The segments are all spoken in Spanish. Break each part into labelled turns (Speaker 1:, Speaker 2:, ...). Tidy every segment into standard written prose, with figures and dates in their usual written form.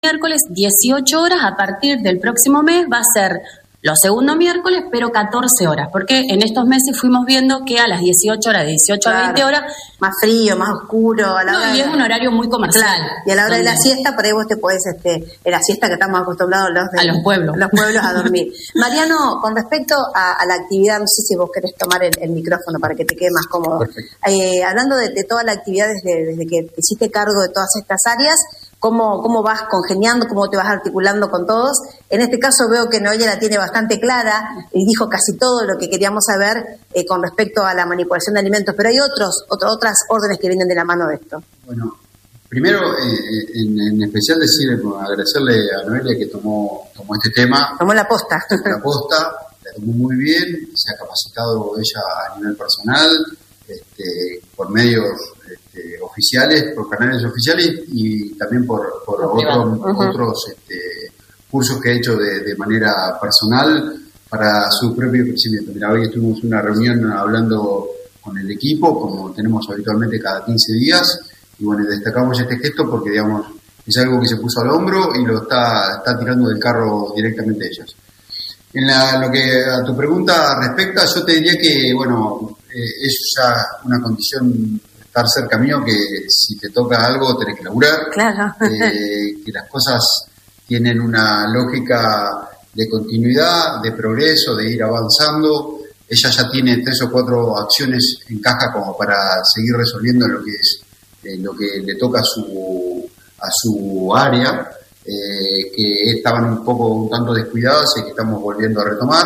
Speaker 1: miércoles, 18 horas. A partir del próximo mes va a ser los segundos miércoles, pero 14 horas, porque en estos meses fuimos viendo que a las 18 horas, de 18 a 20 horas...
Speaker 2: Más frío, más oscuro. A la hora
Speaker 1: y es un horario muy comercial.
Speaker 2: Claro. Y a la hora de la siesta, por ahí vos te podés, en la siesta que estamos acostumbrados a los pueblos a dormir. Mariano, con respecto a la actividad, no sé si vos querés tomar el micrófono para que te quede más cómodo. Hablando de toda la actividad desde que te hiciste cargo de todas estas áreas, ¿cómo vas congeniando, cómo te vas articulando con todos? En este caso veo que Noelia la tiene bastante clara y dijo casi todo lo que queríamos saber con respecto a la manipulación de alimentos, pero hay otras órdenes que vienen de la mano de esto.
Speaker 3: Bueno, primero, en especial agradecerle a Noelia que tomó este tema.
Speaker 2: Tomó la posta.
Speaker 3: La tomó muy bien, se ha capacitado ella a nivel personal, por medios oficiales, por canales oficiales y también por otros cursos que ha hecho de manera personal para su propio crecimiento. Mira, hoy estuvimos en una reunión hablando con el equipo, como tenemos habitualmente cada 15 días, y bueno, destacamos este gesto porque, digamos, es algo que se puso al hombro y lo está tirando del carro directamente ellos. Lo que a tu pregunta respecta, yo te diría que, bueno, es ya una condición estar cerca mío, que si te toca algo tenés que laburar,
Speaker 2: claro.
Speaker 3: Que las cosas tienen una lógica de continuidad, de progreso, de ir avanzando. Ella ya tiene 3 o 4 acciones en caja como para seguir resolviendo lo que le toca a su área, que estaban un tanto descuidadas y que estamos volviendo a retomar.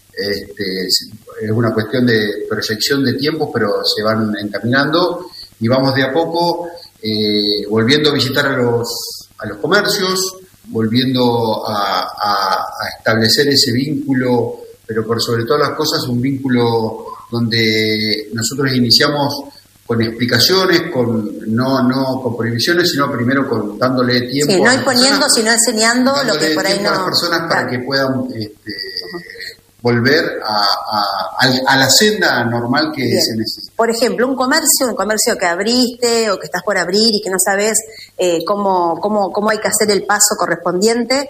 Speaker 3: Es una cuestión de proyección de tiempos, pero se van encaminando y vamos de a poco volviendo a visitar a los comercios, volviendo a establecer ese vínculo, pero por sobre todas las cosas un vínculo donde nosotros iniciamos con explicaciones, no con prohibiciones, sino primero dándole tiempo.
Speaker 2: Sí, no imponiendo, sino enseñando lo que por ahí no.
Speaker 3: A las personas para que puedan volver a la senda normal que se necesita.
Speaker 2: Por ejemplo, un comercio que abriste o que estás por abrir y que no sabes cómo hay que hacer el paso correspondiente.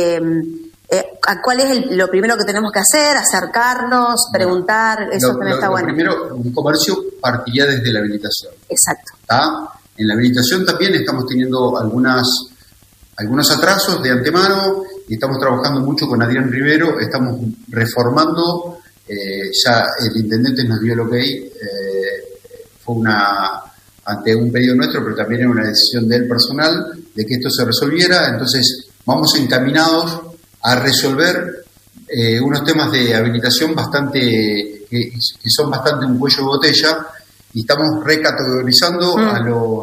Speaker 2: ¿Cuál es lo primero que tenemos que hacer? Acercarnos, preguntar, eso también está bueno.
Speaker 3: Primero, un comercio partiría desde la habilitación.
Speaker 2: Exacto.
Speaker 3: ¿Tá? En la habilitación también estamos teniendo algunos atrasos de antemano y estamos trabajando mucho con Adrián Rivero, estamos reformando, ya el intendente nos dio el ok, fue ante un pedido nuestro, pero también era una decisión de él personal, de que esto se resolviera. Entonces vamos encaminados a resolver unos temas de habilitación que son bastante un cuello de botella, y estamos recategorizando a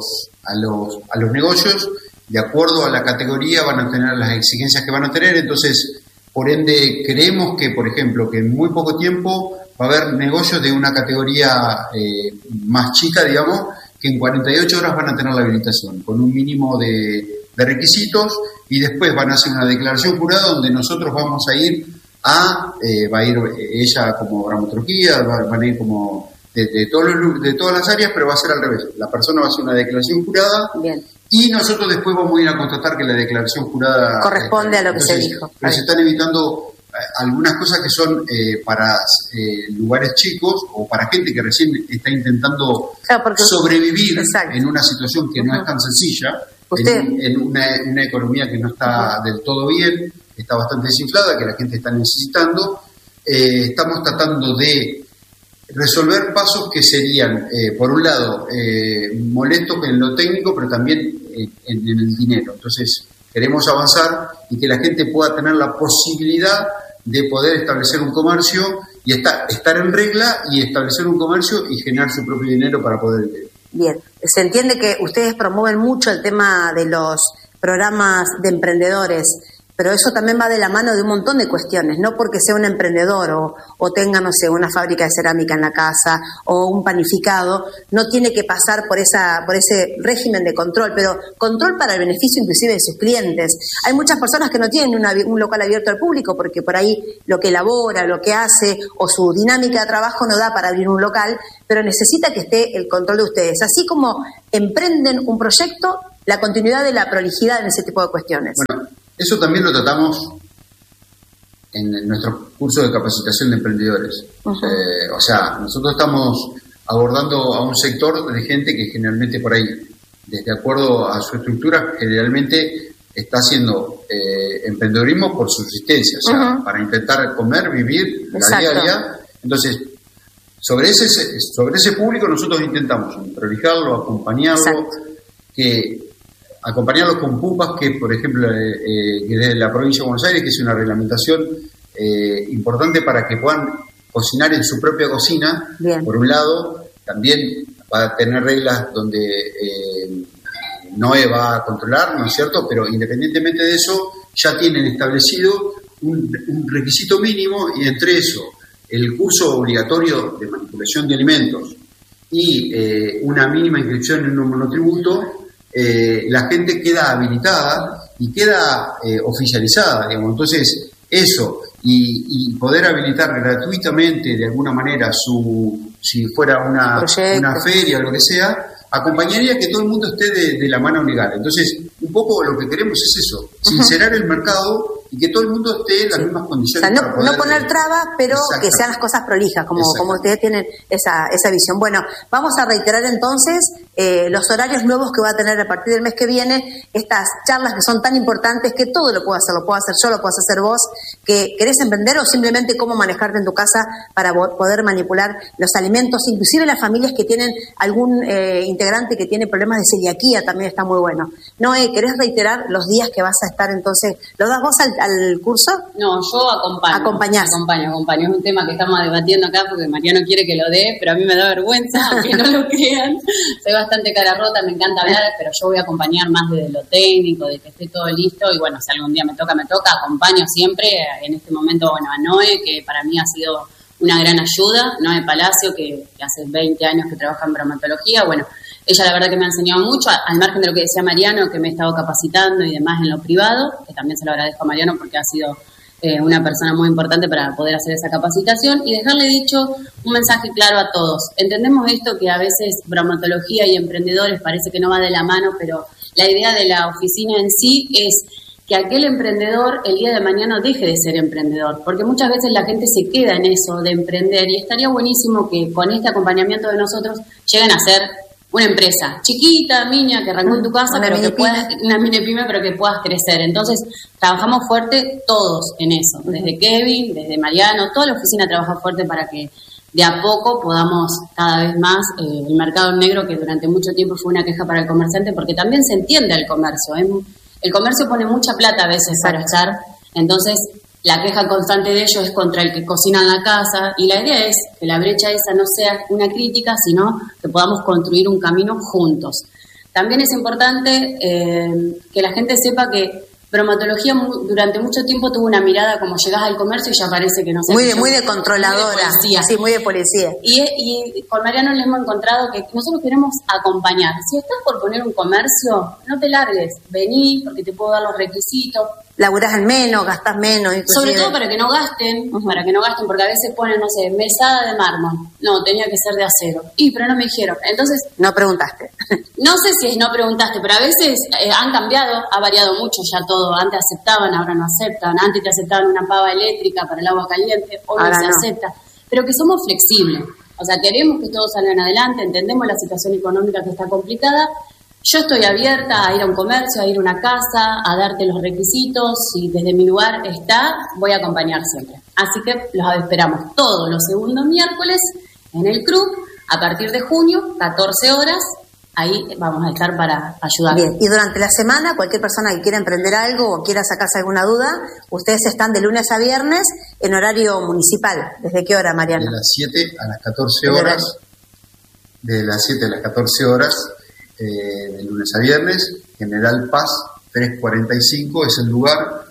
Speaker 3: los negocios. De acuerdo a la categoría van a tener las exigencias que van a tener. Entonces, por ende, creemos que, por ejemplo, que en muy poco tiempo va a haber negocios de una categoría más chica, digamos, que en 48 horas van a tener la habilitación, con un mínimo de requisitos, y después van a hacer una declaración jurada donde nosotros vamos a ir va a ir ella como dramaturgia, van a ir como de todas las áreas, pero va a ser al revés. La persona va a hacer una declaración jurada.
Speaker 2: Bien.
Speaker 3: Y nosotros después vamos a ir a constatar que la declaración jurada
Speaker 2: corresponde a lo que se dijo.
Speaker 3: Pero se están evitando algunas cosas que son para lugares chicos o para gente que recién está intentando sobrevivir. Exacto. En una situación que no es tan sencilla, en una economía que no está del todo bien, está bastante desinflada, que la gente está necesitando. Estamos tratando de resolver pasos que serían, por un lado, molestos en lo técnico, pero también en el dinero. Entonces, queremos avanzar y que la gente pueda tener la posibilidad de poder establecer un comercio y estar en regla y establecer un comercio y generar su propio dinero para poder vivir.
Speaker 2: Bien, se entiende que ustedes promueven mucho el tema de los programas de emprendedores, pero eso también va de la mano de un montón de cuestiones, no porque sea un emprendedor o tenga, no sé, una fábrica de cerámica en la casa o un panificado, no tiene que pasar por ese régimen de control, pero control para el beneficio inclusive de sus clientes. Hay muchas personas que no tienen un local abierto al público porque por ahí lo que elabora, lo que hace o su dinámica de trabajo no da para abrir un local, pero necesita que esté el control de ustedes. Así como emprenden un proyecto, la continuidad de la prolijidad en ese tipo de cuestiones.
Speaker 3: Bueno, eso también lo tratamos en nuestro curso de capacitación de emprendedores. O sea, nosotros estamos abordando a un sector de gente que generalmente por ahí, desde acuerdo a su estructura, generalmente está haciendo emprendedorismo por subsistencia, o sea, para intentar comer, vivir la día a día. Entonces, sobre ese público nosotros intentamos prolijarlo, acompañarlo, acompañarlo con PUPAS, que por ejemplo que de la provincia de Buenos Aires, que es una reglamentación importante para que puedan cocinar en su propia cocina. Bien. Por un lado, también va a tener reglas donde NOE va a controlar, ¿no es cierto? Pero independientemente de eso, ya tienen establecido un requisito mínimo, y entre eso, el curso obligatorio de manipulación de alimentos y una mínima inscripción en un monotributo, la gente queda habilitada y queda oficializada, digamos. Entonces, eso, y poder habilitar gratuitamente de alguna manera si fuera una feria o lo que sea, acompañaría que todo el mundo esté de la mano legal. Entonces, un poco lo que queremos es eso, sincerar el mercado y que todo el mundo esté en las mismas condiciones.
Speaker 2: O sea, no poner trabas, pero que sean las cosas prolijas, como ustedes tienen esa visión. Bueno, vamos a reiterar entonces los horarios nuevos que va a tener a partir del mes que viene, estas charlas que son tan importantes, que todo lo puedo hacer yo, lo puedo hacer vos, que querés emprender o simplemente cómo manejarte en tu casa para poder manipular los alimentos, inclusive las familias que tienen algún integrante que tiene problemas de celiaquía, también está muy bueno. Noé, ¿querés reiterar los días que vas a estar entonces? ¿Lo das vos al curso?
Speaker 1: No, yo acompaño.
Speaker 2: ¿Acompañás?
Speaker 1: Acompaño. Es un tema que estamos debatiendo acá porque Mariano quiere que lo dé, pero a mí me da vergüenza, aunque no lo crean. Soy bastante cara rota, me encanta hablar, pero yo voy a acompañar más desde lo técnico, de que esté todo listo, y bueno, si algún día me toca, acompaño siempre. En este momento, bueno, a Noé, que para mí ha sido una gran ayuda, Noé Palacio, que hace 20 años que trabaja en bromatología. Bueno, ella la verdad que me ha enseñado mucho, al margen de lo que decía Mariano, que me he estado capacitando y demás en lo privado, que también se lo agradezco a Mariano porque ha sido una persona muy importante para poder hacer esa capacitación, y dejarle dicho un mensaje claro a todos. Entendemos esto, que a veces bromatología y emprendedores parece que no va de la mano, pero la idea de la oficina en sí es que aquel emprendedor el día de mañana deje de ser emprendedor, porque muchas veces la gente se queda en eso de emprender, y estaría buenísimo que con este acompañamiento de nosotros lleguen a ser una empresa chiquita, niña, que arrancó en tu casa, pero que puedas, una mini pyme, pero que puedas crecer. Entonces, trabajamos fuerte todos en eso, desde Kevin, desde Mariano, toda la oficina trabaja fuerte para que de a poco podamos cada vez más el mercado negro, que durante mucho tiempo fue una queja para el comerciante, porque también se entiende el comercio. El comercio pone mucha plata a veces para echar, entonces la queja constante de ellos es contra el que cocina en la casa, y la idea es que la brecha esa no sea una crítica, sino que podamos construir un camino juntos. También es importante que la gente sepa que bromatología durante mucho tiempo tuvo una mirada como llegás al comercio y ya parece que no sé.
Speaker 2: Muy de controladora. Muy de policía.
Speaker 1: Y con Mariano le hemos encontrado que nosotros queremos acompañar. Si estás por poner un comercio, no te largues, vení porque te puedo dar los requisitos.
Speaker 2: Laburás en menos, gastás menos. Inclusive.
Speaker 1: Sobre todo para que no gasten, porque a veces ponen, no sé, mesada de mármol. No, tenía que ser de acero. Pero no me dijeron. Entonces...
Speaker 2: No preguntaste.
Speaker 1: No sé si no preguntaste, pero a veces han cambiado, ha variado mucho ya todo. Antes aceptaban, ahora no aceptan. Antes te aceptaban una pava eléctrica para el agua caliente, hoy no se acepta. Pero que somos flexibles. O sea, queremos que todos salgan adelante, entendemos la situación económica que está complicada. Yo estoy abierta a ir a un comercio, a ir a una casa, a darte los requisitos. Si desde mi lugar está, voy a acompañar siempre. Así que los esperamos todos los segundos miércoles en el club a partir de junio, 14 horas. Ahí vamos a estar para ayudar.
Speaker 2: Bien, y durante la semana, cualquier persona que quiera emprender algo o quiera sacarse alguna duda, ustedes están de lunes a viernes en horario municipal. ¿Desde qué hora, Mariano?
Speaker 3: De las 7 a las 14 horas. De las 7 a las 14 horas. De lunes a viernes, General Paz 345 es el lugar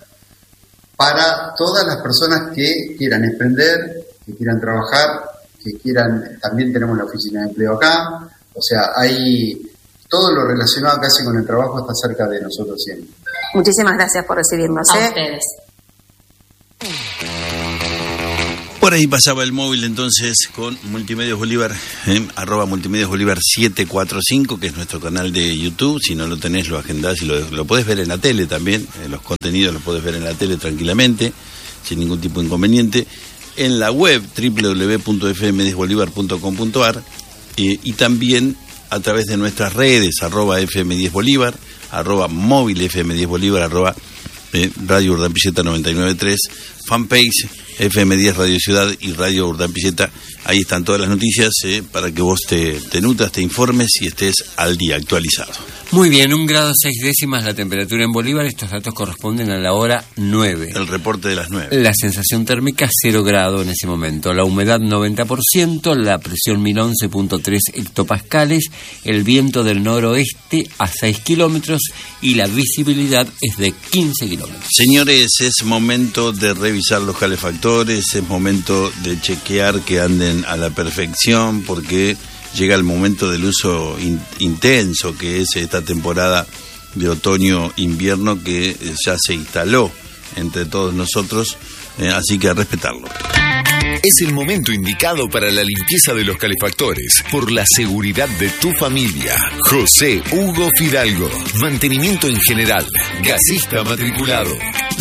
Speaker 3: para todas las personas que quieran emprender, que quieran trabajar, que quieran, también tenemos la oficina de empleo acá, o sea, hay todo lo relacionado casi con el trabajo está cerca de nosotros siempre.
Speaker 2: Muchísimas gracias por recibirnos.
Speaker 1: A ustedes.
Speaker 4: Por ahí pasaba el móvil entonces con Multimedios Bolívar, arroba Multimedios Bolívar 745, que es nuestro canal de YouTube. Si no lo tenés, lo agendás y lo podés ver en la tele también. Los contenidos los podés ver en la tele tranquilamente, sin ningún tipo de inconveniente. En la web www.fm10bolivar.com.ar y también a través de nuestras redes, arroba FM10 Bolívar, arroba móvil FM10 Bolívar, arroba Radio Urdampilleta 99.3, fanpage FM10 Radio Ciudad y Radio Urdampilleta. Ahí están todas las noticias para que vos te nutas, te informes y estés al día, actualizado.
Speaker 5: Muy bien, 1 grado 6 décimas la temperatura en Bolívar. Estos datos corresponden a la hora 9.
Speaker 4: El reporte de las 9.
Speaker 5: La sensación térmica 0 grado en ese momento. La humedad 90%, la presión 1011.3 hectopascales, el viento del noroeste a 6 kilómetros y la visibilidad es de 15 kilómetros.
Speaker 4: Señores, es momento de revisar los calefactores, es momento de chequear que anden a la perfección, porque llega el momento del uso intenso, que es esta temporada de otoño-invierno que ya se instaló entre todos nosotros, así que a respetarlo.
Speaker 6: Es el momento indicado para la limpieza de los calefactores, por la seguridad de tu familia. José Hugo Fidalgo, mantenimiento en general, gasista matriculado.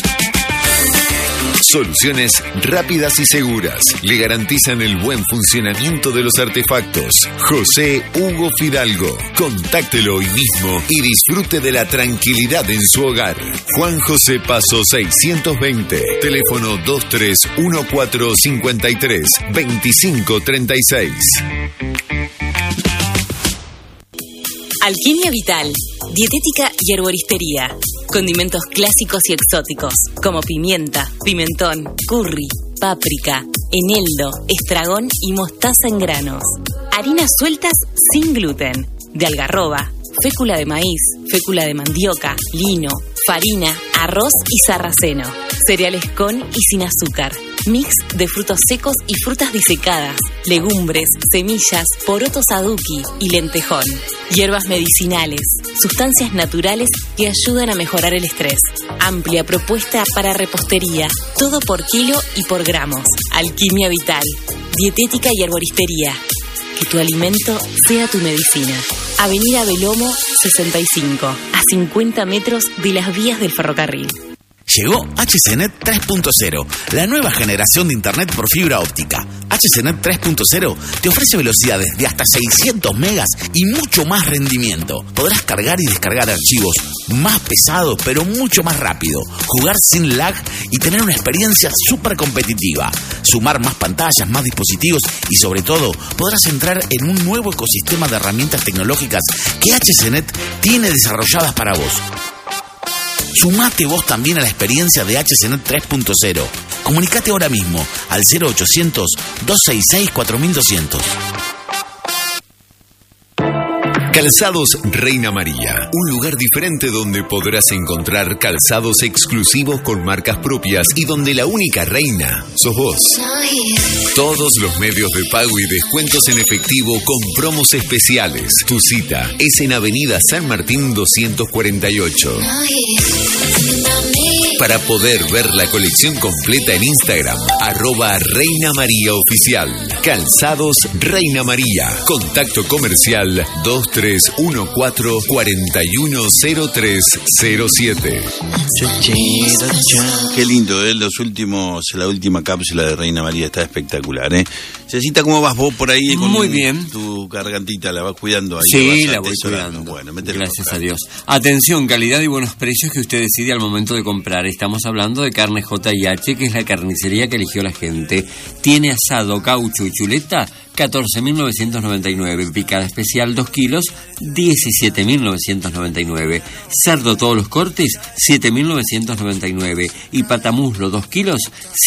Speaker 6: Soluciones rápidas y seguras le garantizan el buen funcionamiento de los artefactos. José Hugo Fidalgo. Contáctelo hoy mismo y disfrute de la tranquilidad en su hogar. Juan José Paso 620. Teléfono 2314532536.
Speaker 7: Alquimia Vital, dietética y herboristería. Condimentos clásicos y exóticos, como pimienta, pimentón, curry, páprica, eneldo, estragón y mostaza en granos. Harinas sueltas sin gluten, de algarroba, fécula de maíz, fécula de mandioca, lino, farina, arroz y sarraceno. Cereales con y sin azúcar. Mix de frutos secos y frutas disecadas, legumbres, semillas, porotos aduki y lentejón. Hierbas medicinales, sustancias naturales que ayudan a mejorar el estrés. Amplia propuesta para repostería, todo por kilo y por gramos. Alquimia Vital, dietética y herboristería. Que tu alimento sea tu medicina. Avenida Belomo 65, a 50 metros de las vías del ferrocarril.
Speaker 8: Llegó HCNet 3.0, la nueva generación de Internet por fibra óptica. HCNet 3.0 te ofrece velocidades de hasta 600 megas y mucho más rendimiento. Podrás cargar y descargar archivos más pesados, pero mucho más rápido, jugar sin lag y tener una experiencia súper competitiva. Sumar más pantallas, más dispositivos y sobre todo podrás entrar en un nuevo ecosistema de herramientas tecnológicas que HCNet tiene desarrolladas para vos. Sumate vos también a la experiencia de HCNet 3.0. Comunicate ahora mismo al 0800-266-4200.
Speaker 6: Calzados Reina María, un lugar diferente donde podrás encontrar calzados exclusivos con marcas propias y donde la única reina sos vos. Todos los medios de pago y descuentos en efectivo con promos especiales. Tu cita es en Avenida San Martín 248. Para poder ver la colección completa en Instagram, @Reina María Oficial. Calzados Reina María. Contacto comercial 2314-410307.
Speaker 4: Qué lindo, la última cápsula de Reina María está espectacular, Cecita, ¿cómo vas vos por ahí?
Speaker 5: Muy bien.
Speaker 4: Tu gargantita la vas cuidando ahí.
Speaker 5: Sí, la voy cuidando.
Speaker 4: Bueno,
Speaker 5: gracias a Dios. Atención, calidad y buenos precios que usted decide al momento de comprar. Estamos hablando de Carne J&H, que es la carnicería que eligió la gente. Tiene asado, caucho y chuleta, 14.999. Picada especial 2 kilos, 17.999. Cerdo todos los cortes, 7.999. Y patamuslo 2 kilos,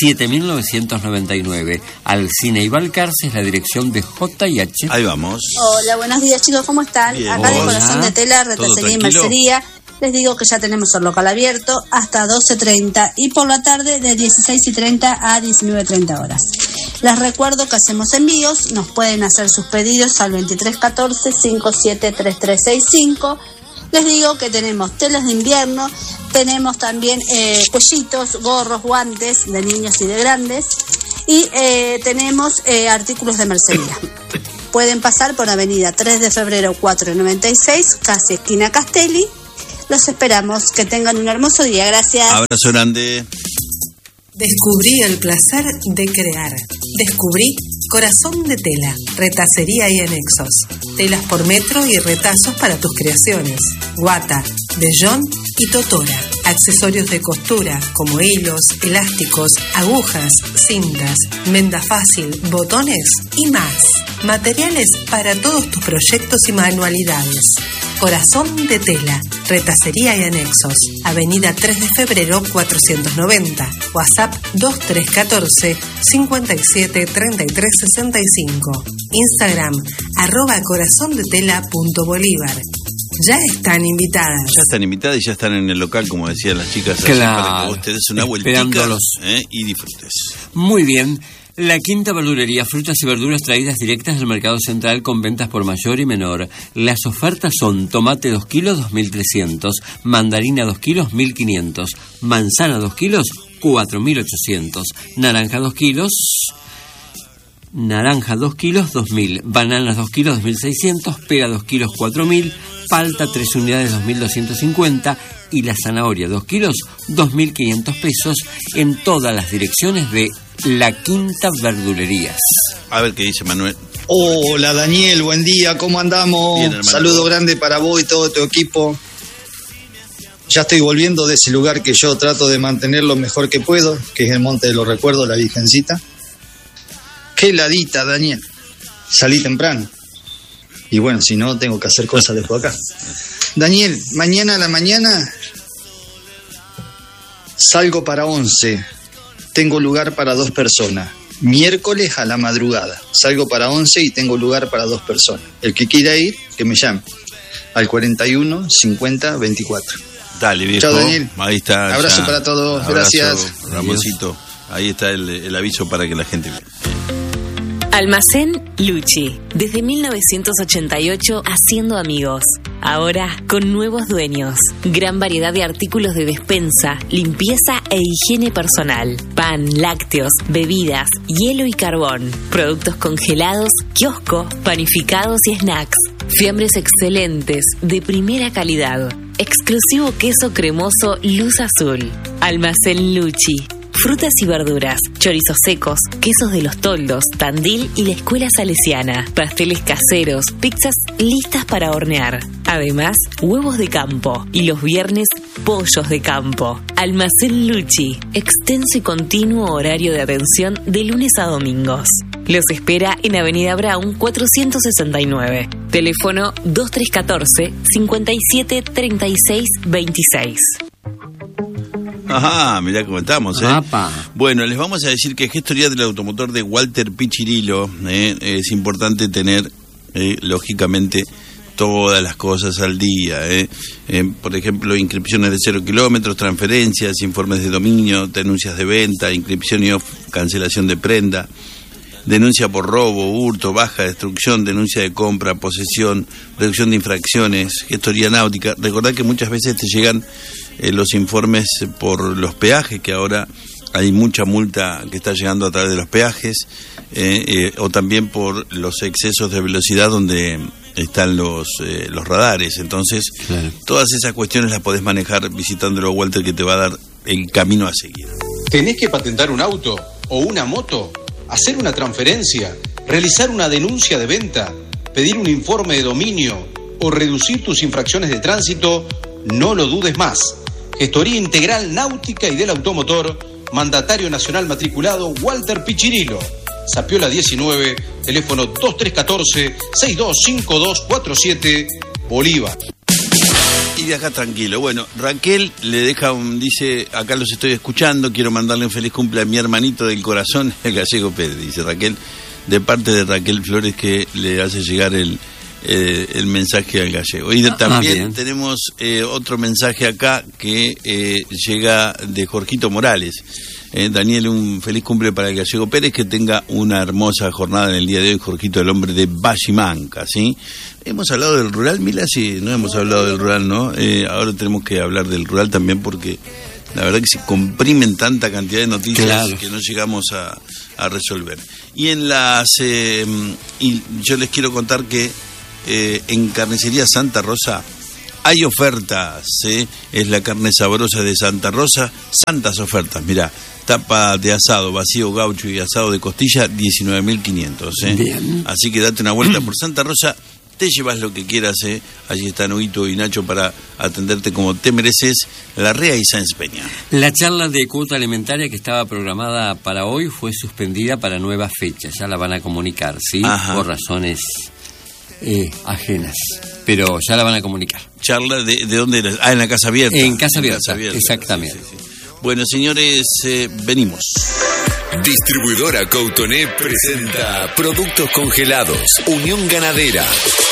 Speaker 5: 7.999. Alcina y Balcarce es la dirección de J&H.
Speaker 4: Ahí vamos.
Speaker 2: Hola, buenos días chicos, ¿cómo están?
Speaker 4: Bien.
Speaker 2: Acá de
Speaker 4: Hola.
Speaker 2: Corazón de Tela, retrasería y mercería. Les digo que ya tenemos el local abierto hasta 12:30 y por la tarde de 16:30 a 19:30 horas. Les recuerdo que hacemos envíos, nos pueden hacer sus pedidos al 2314-573365 Les digo que tenemos telas de invierno, tenemos también cuellitos, gorros, guantes de niños y de grandes, y tenemos artículos de mercería. Pueden pasar por Avenida 3 de Febrero 496, casi esquina Castelli. Los esperamos, que tengan un hermoso día, gracias.
Speaker 4: Abrazo grande.
Speaker 9: Descubrí el placer de crear. Descubrí Corazón de Tela, retacería y anexos. Telas por metro y retazos para tus creaciones. Guata, vellón y totora. Accesorios de costura como hilos, elásticos, agujas, cintas, menda fácil, botones y más. Materiales para todos tus proyectos y manualidades. Corazón de Tela, retacería y anexos. Avenida 3 de Febrero 490. WhatsApp 2314 57 33 65. Instagram @corazondetela.bolívar. Ya están invitadas.
Speaker 4: Ya están invitadas y ya están en el local, como decían las chicas,
Speaker 5: claro,
Speaker 4: para que vos te des una vueltica y disfrutes.
Speaker 5: Muy bien. La Quinta Verdulería, frutas y verduras traídas directas del Mercado Central con ventas por mayor y menor. Las ofertas son tomate 2 kilos, 2.300, mandarina 2 kilos, 1.500, manzana 2 kilos, 4.800, naranja 2 kilos, 2.000, bananas 2 kilos, 2.600, pera 2 kilos, 4.000, palta 3 unidades, 2.250 y la zanahoria 2 kilos, 2.500 pesos en todas las direcciones de La Quinta Verdulerías.
Speaker 4: A ver qué dice Manuel.
Speaker 10: Hola Daniel, buen día, ¿cómo andamos?
Speaker 4: Bien,
Speaker 10: saludo grande para vos y todo tu equipo. Ya estoy volviendo de ese lugar que yo trato de mantener lo mejor que puedo, que es el Monte de los Recuerdos, la Virgencita. Qué heladita, Daniel. Salí temprano. Y bueno, si no, tengo que hacer cosas después acá. Daniel, mañana a la mañana salgo para 11. Tengo lugar para 2 personas. Miércoles a la madrugada. Salgo para 11 y tengo lugar para 2 personas. El que quiera ir, que me llame. Al 41 50 24.
Speaker 4: Dale, viejo.
Speaker 10: Chao, Daniel.
Speaker 4: Ahí está.
Speaker 10: Abrazo
Speaker 4: ya.
Speaker 10: para todos.
Speaker 4: Abrazo,
Speaker 10: gracias.
Speaker 4: Ramoncito. Ahí está el aviso para que la gente vea.
Speaker 7: Almacén Luchi, desde 1988 haciendo amigos. Ahora con nuevos dueños. Gran variedad de artículos de despensa, limpieza e higiene personal. Pan, lácteos, bebidas, hielo y carbón. Productos congelados, kiosco, panificados y snacks. Fiambres excelentes, de primera calidad. Exclusivo queso cremoso Luz Azul. Almacén Luchi. Frutas y verduras, chorizos secos, quesos de los Toldos, Tandil y la Escuela Salesiana, pasteles caseros, pizzas listas para hornear. Además, huevos de campo y los viernes, pollos de campo. Almacén Luchi, extenso y continuo horario de atención de lunes a domingos. Los espera en Avenida Brown 469. Teléfono 2314 57 36 26.
Speaker 4: Ajá, mirá cómo estamos, ¿eh?
Speaker 5: Apa.
Speaker 4: Bueno, les vamos a decir que Gestoría del Automotor de Walter Pichirilo, es importante tener, lógicamente, todas las cosas al día, por ejemplo, inscripciones de 0 kilómetros, transferencias, informes de dominio, denuncias de venta, inscripción y cancelación de prenda, denuncia por robo, hurto, baja, destrucción, denuncia de compra, posesión, reducción de infracciones, gestoría náutica. Recordad que muchas veces te llegan los informes por los peajes, que ahora hay mucha multa que está llegando a través de los peajes, o también por los excesos de velocidad donde están los radares. Entonces, claro, todas esas cuestiones las podés manejar visitándolo a Walter, que te va a dar el camino a seguir.
Speaker 11: ¿Tenés que patentar un auto o una moto? ¿Hacer una transferencia? ¿Realizar una denuncia de venta? ¿Pedir un informe de dominio? ¿O reducir tus infracciones de tránsito? No lo dudes más. Gestoría Integral Náutica y del Automotor, mandatario nacional matriculado Walter Pichirilo. Zapiola 19, teléfono 2314-625247, Bolívar.
Speaker 4: Y de acá tranquilo. Bueno, Raquel le deja dice, acá los estoy escuchando, quiero mandarle un feliz cumple a mi hermanito del corazón, el Gallego Pérez, dice Raquel, de parte de Raquel Flores, que le hace llegar el el mensaje al gallego. Y también tenemos otro mensaje acá que llega de Jorgito Morales. Daniel, un feliz cumple para el gallego Pérez, que tenga una hermosa jornada en el día de hoy. Jorgito, el hombre de Bachimanca, ¿sí? Hemos hablado del rural, Mila, sí, no hemos hablado del rural, ¿no? Ahora tenemos que hablar del rural también, porque la verdad que se comprimen tanta cantidad de noticias que no llegamos a resolver. Y y yo les quiero contar que en Carnicería Santa Rosa hay ofertas, es la carne sabrosa de Santa Rosa, santas ofertas, mirá, tapa de asado, vacío gaucho y asado de costilla, 19.500, así que date una vuelta por Santa Rosa, te llevas lo que quieras, allí están Huguito y Nacho para atenderte como te mereces, Larrea y Sáenz Peña.
Speaker 5: La charla de cuota alimentaria que estaba programada para hoy fue suspendida para nuevas fechas, ya la van a comunicar, ¿sí? Ajá. Por razones ajenas, pero ya la van a comunicar.
Speaker 4: ¿Charla de dónde era? En la Casa Abierta.
Speaker 5: En Casa Abierta, exactamente.
Speaker 4: Sí. Bueno, señores, venimos.
Speaker 6: Distribuidora Coutoné presenta Productos Congelados, Unión Ganadera.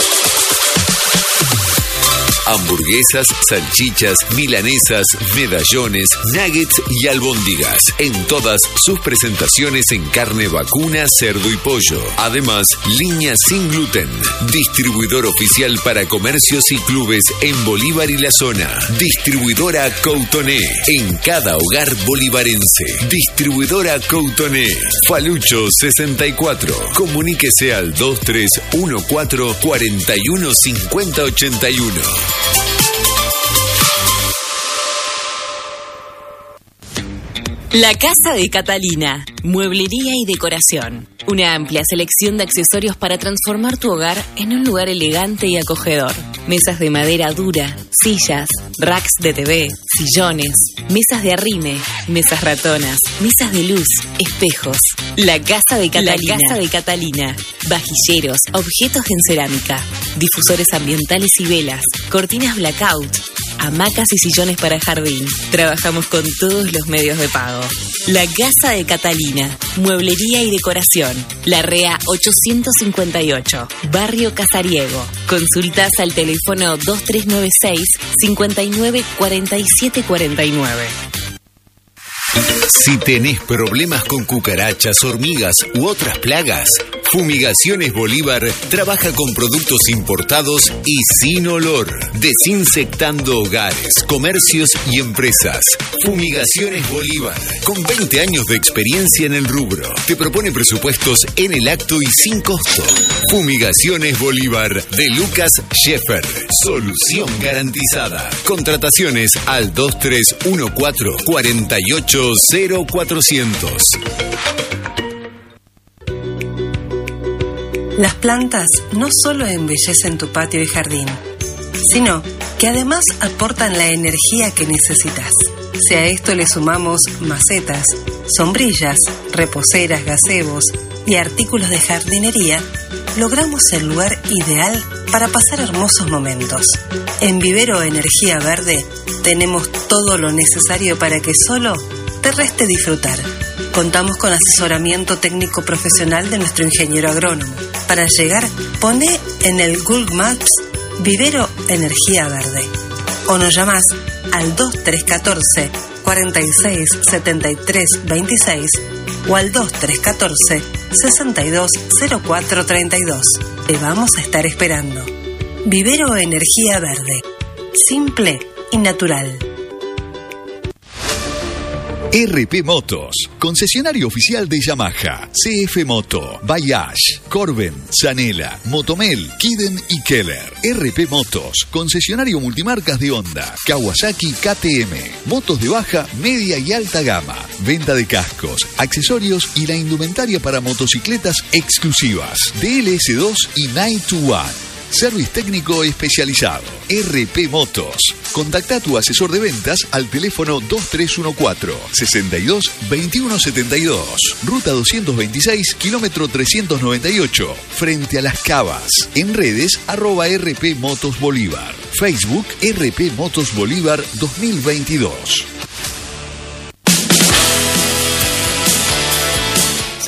Speaker 6: Hamburguesas, salchichas, milanesas, medallones, nuggets y albóndigas. En todas sus presentaciones en carne vacuna, cerdo y pollo. Además, línea sin gluten. Distribuidor oficial para comercios y clubes en Bolívar y la zona. Distribuidora Coutoné. En cada hogar bolivarense. Distribuidora Coutoné. Falucho 64. Comuníquese al 2314 41 50 81.
Speaker 7: La Casa de Catalina, mueblería y decoración. Una amplia selección de accesorios para transformar tu hogar en un lugar elegante y acogedor. Mesas de madera dura, sillas, racks de TV, sillones, mesas de arrime, mesas ratonas, mesas de luz, espejos. La Casa de Catalina. La Casa de Catalina. Vajilleros, objetos en cerámica, difusores ambientales y velas, cortinas blackout, hamacas y sillones para jardín. Trabajamos con todos los medios de pago. La Casa de Catalina, mueblería y decoración. Larrea 858, Barrio Casariego. Consultas al teléfono 2396 59 47 49.
Speaker 6: Si tenés problemas con cucarachas, hormigas u otras plagas, Fumigaciones Bolívar trabaja con productos importados y sin olor, desinfectando hogares, comercios y empresas. Fumigaciones Bolívar, con 20 años de experiencia en el rubro, te propone presupuestos en el acto y sin costo. Fumigaciones Bolívar de Lucas Scheffer, solución garantizada. Contrataciones al 2314 48 0400.
Speaker 9: Las plantas no solo embellecen tu patio y jardín, sino que además aportan la energía que necesitas. Si a esto le sumamos macetas, sombrillas, reposeras, gazebos y artículos de jardinería, logramos el lugar ideal para pasar hermosos momentos. En Vivero Energía Verde tenemos todo lo necesario para que solo te reste disfrutar. Contamos con asesoramiento técnico profesional de nuestro ingeniero agrónomo. Para llegar, poné en el Google Maps Vivero Energía Verde o nos llamás al 2314 46 73 26 o al 2314 62 04 32. Te vamos a estar esperando. Vivero Energía Verde, simple y natural.
Speaker 12: RP Motos, concesionario oficial de Yamaha, CF Moto, Bayash, Corben, Zanela, Motomel, Kiden y Keller. RP Motos, concesionario multimarcas de Honda, Kawasaki, KTM, motos de baja, media y alta gama, venta de cascos, accesorios y la indumentaria para motocicletas exclusivas, DLS2 y Night to One. Service técnico especializado. RP Motos. Contacta a tu asesor de ventas al teléfono 2314 62 21 72. Ruta 226, kilómetro 398. Frente a Las Cavas. En redes @RP Motos Bolívar. Facebook RP Motos Bolívar 2022.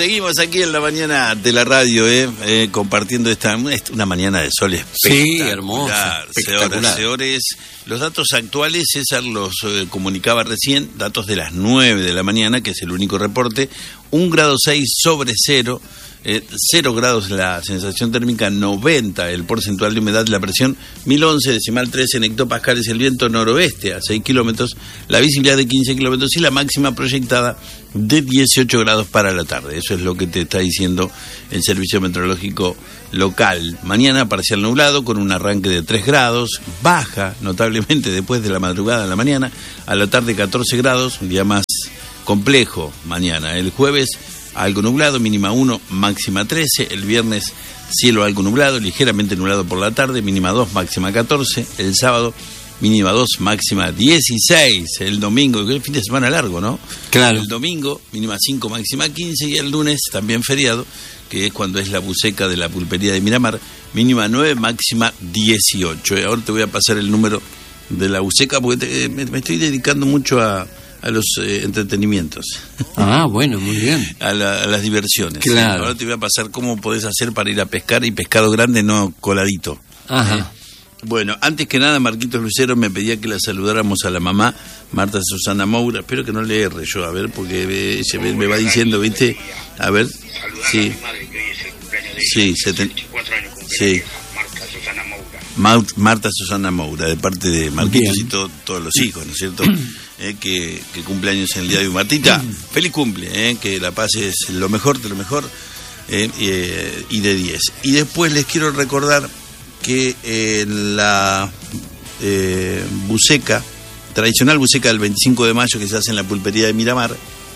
Speaker 4: Seguimos aquí en la mañana de la radio, compartiendo una mañana de sol espectacular.
Speaker 5: Sí, hermosa, espectacular.
Speaker 4: Señores, los datos actuales, César los comunicaba recién, datos de las 9 de la mañana, que es el único reporte, 1,6 grados sobre cero, 0 grados la sensación térmica, 90 el porcentual de humedad, la presión 1011,3 en hectopascales, el viento noroeste a 6 kilómetros, la visibilidad de 15 kilómetros y la máxima proyectada de 18 grados para la tarde. Eso es lo que te está diciendo el Servicio Meteorológico Local. Mañana parcial nublado con un arranque de 3 grados, baja notablemente después de la madrugada a la mañana, a la tarde 14 grados, un día más complejo mañana. El jueves algo nublado, mínima 1, máxima 13. El viernes cielo algo nublado, ligeramente nublado por la tarde, mínima 2, máxima 14. El sábado mínima 2, máxima 16. El domingo, que es el fin de semana largo, ¿no?
Speaker 5: Claro.
Speaker 4: El domingo mínima 5, máxima 15. Y el lunes también feriado, que es cuando es la buceca de la pulpería de Miramar, mínima 9, máxima 18. Ahora te voy a pasar el número de la buceca porque me estoy dedicando mucho a los entretenimientos.
Speaker 5: Ah, bueno, muy bien.
Speaker 4: A las diversiones.
Speaker 5: Claro.
Speaker 4: Ahora te voy a pasar cómo podés hacer para ir a pescar, y pescado grande, no coladito.
Speaker 5: Ajá.
Speaker 4: Bueno, antes que nada, Marquitos Lucero me pedía que la saludáramos a la mamá, Marta Susana Moura. Espero que no le erre yo, a ver, porque ella me va diciendo, ¿viste? A ver, sí. Sí, 74 años. Sí. Marta Susana Moura, de parte de Marquitos y todos los hijos, ¿no es cierto? Que cumple años en el día de hoy. Martita, feliz cumple, que la pases lo mejor de lo mejor, y de 10. Y después les quiero recordar que la buceca, tradicional buceca del 25 de mayo que se hace en la pulpería de Miramar,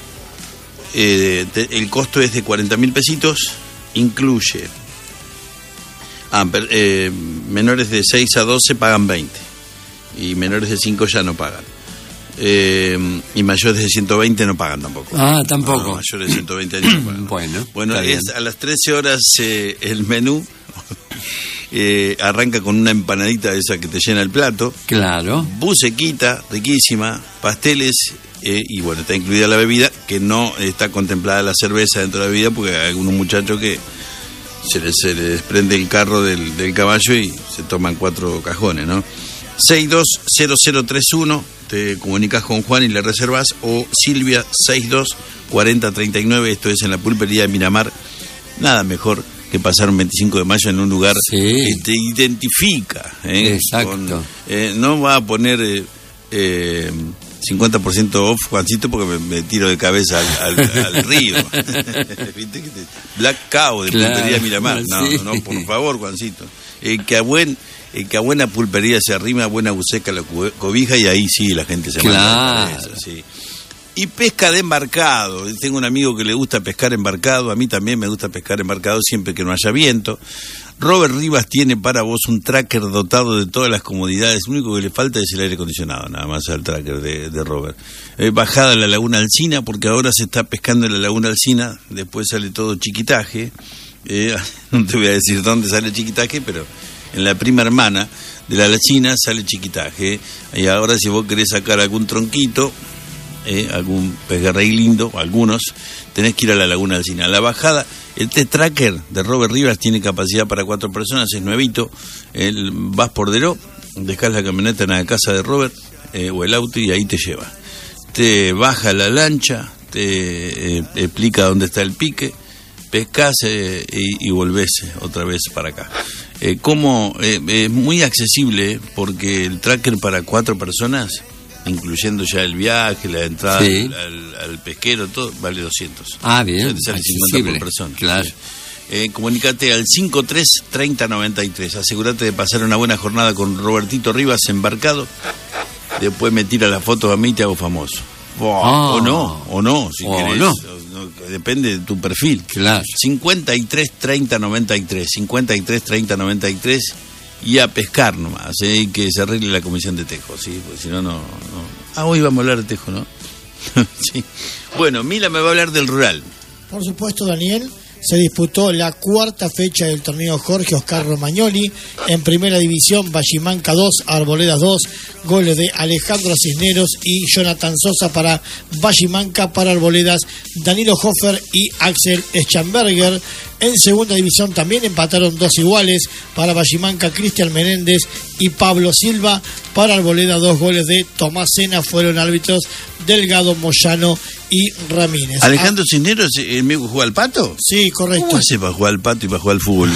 Speaker 4: el costo es de 40.000 pesitos, incluye menores de 6 a 12 pagan 20 y menores de 5 ya no pagan. Y mayores de 120 no pagan tampoco.
Speaker 5: Ah, tampoco.
Speaker 4: No, mayores de 120 años no pagan. Bueno, es a las 13 horas el menú. Arranca con una empanadita de esa que te llena el plato.
Speaker 5: Claro.
Speaker 4: Bucequita, riquísima, pasteles, y bueno, está incluida la bebida, que no está contemplada la cerveza dentro de la bebida, porque hay algunos muchachos que se les desprende el carro del caballo y se toman 4 cajones, ¿no? 620031, te comunicas con Juan y le reservas, o Silvia 624039, esto es en la pulpería de Miramar. Nada mejor que pasar un 25 de mayo en un lugar que te identifica.
Speaker 5: Exacto.
Speaker 4: No va a poner 50% off, Juancito, porque me tiro de cabeza al río. ¿Viste? Black Cow de pulpería Miramar. No, por favor, Juancito. Que a buena pulpería se arrima, buena buceca la cobija, y ahí sí la gente se manda por eso, sí. Y pesca de embarcado. Tengo un amigo que le gusta pescar embarcado, a mí también me gusta pescar embarcado siempre que no haya viento. Robert Rivas tiene para vos un tracker dotado de todas las comodidades. Lo único que le falta es el aire acondicionado, nada más al tracker de Robert. Bajada a la Laguna Alsina, porque ahora se está pescando en la Laguna Alsina, después sale todo Chiquitaje. No te voy a decir dónde sale Chiquitaje, pero en la prima hermana de la Alsina sale Chiquitaje. Y ahora, si vos querés sacar algún tronquito, algún pejerrey lindo, algunos, tenés que ir a la Laguna Alsina. La bajada, este tracker de Robert Rivas tiene capacidad para 4 personas, es nuevito. Vas por Deró, dejás la camioneta en la casa de Robert, o el auto, y ahí te lleva. Te baja la lancha, te explica dónde está el pique, pescás y volvés otra vez para acá. Es muy accesible, porque el tracker para 4 personas, incluyendo ya el viaje, la entrada al pesquero, todo, vale 200.
Speaker 5: Ah, bien.
Speaker 4: O sea, te sale 50 por persona.
Speaker 5: Claro.
Speaker 4: Comunicate al 533093. Asegúrate de pasar una buena jornada con Robertito Rivas embarcado. Después me tira las fotos a mí y te hago famoso. O no, si querés. No, depende de tu perfil.
Speaker 5: Claro.
Speaker 4: 533093. 533093. Y a pescar nomás, y que se arregle la comisión de Tejo, ¿sí? Porque si no. Hoy vamos a hablar de Tejo, ¿no? Sí. Bueno, Mila me va a hablar del rural.
Speaker 13: Por supuesto, Daniel. se disputó la cuarta fecha del torneo Jorge Oscar Romagnoli. En primera división, Vallimanca 2, Arboledas 2, goles de Alejandro Cisneros y Jonathan Sosa para Vallimanca. Para Arboledas, Danilo Hofer y Axel Schamberger. En segunda división también empataron 2 iguales. Para Vallimanca, Cristian Menéndez y Pablo Silva. Para Arboleda, 2 goles de Tomás Sena, fueron árbitros Delgado, Moyano y Ramírez.
Speaker 4: ¿Alejandro Cisneros es amigo que juega al Pato?
Speaker 13: Sí, correcto.
Speaker 4: ¿Cómo hace para jugar al Pato y para jugar al fútbol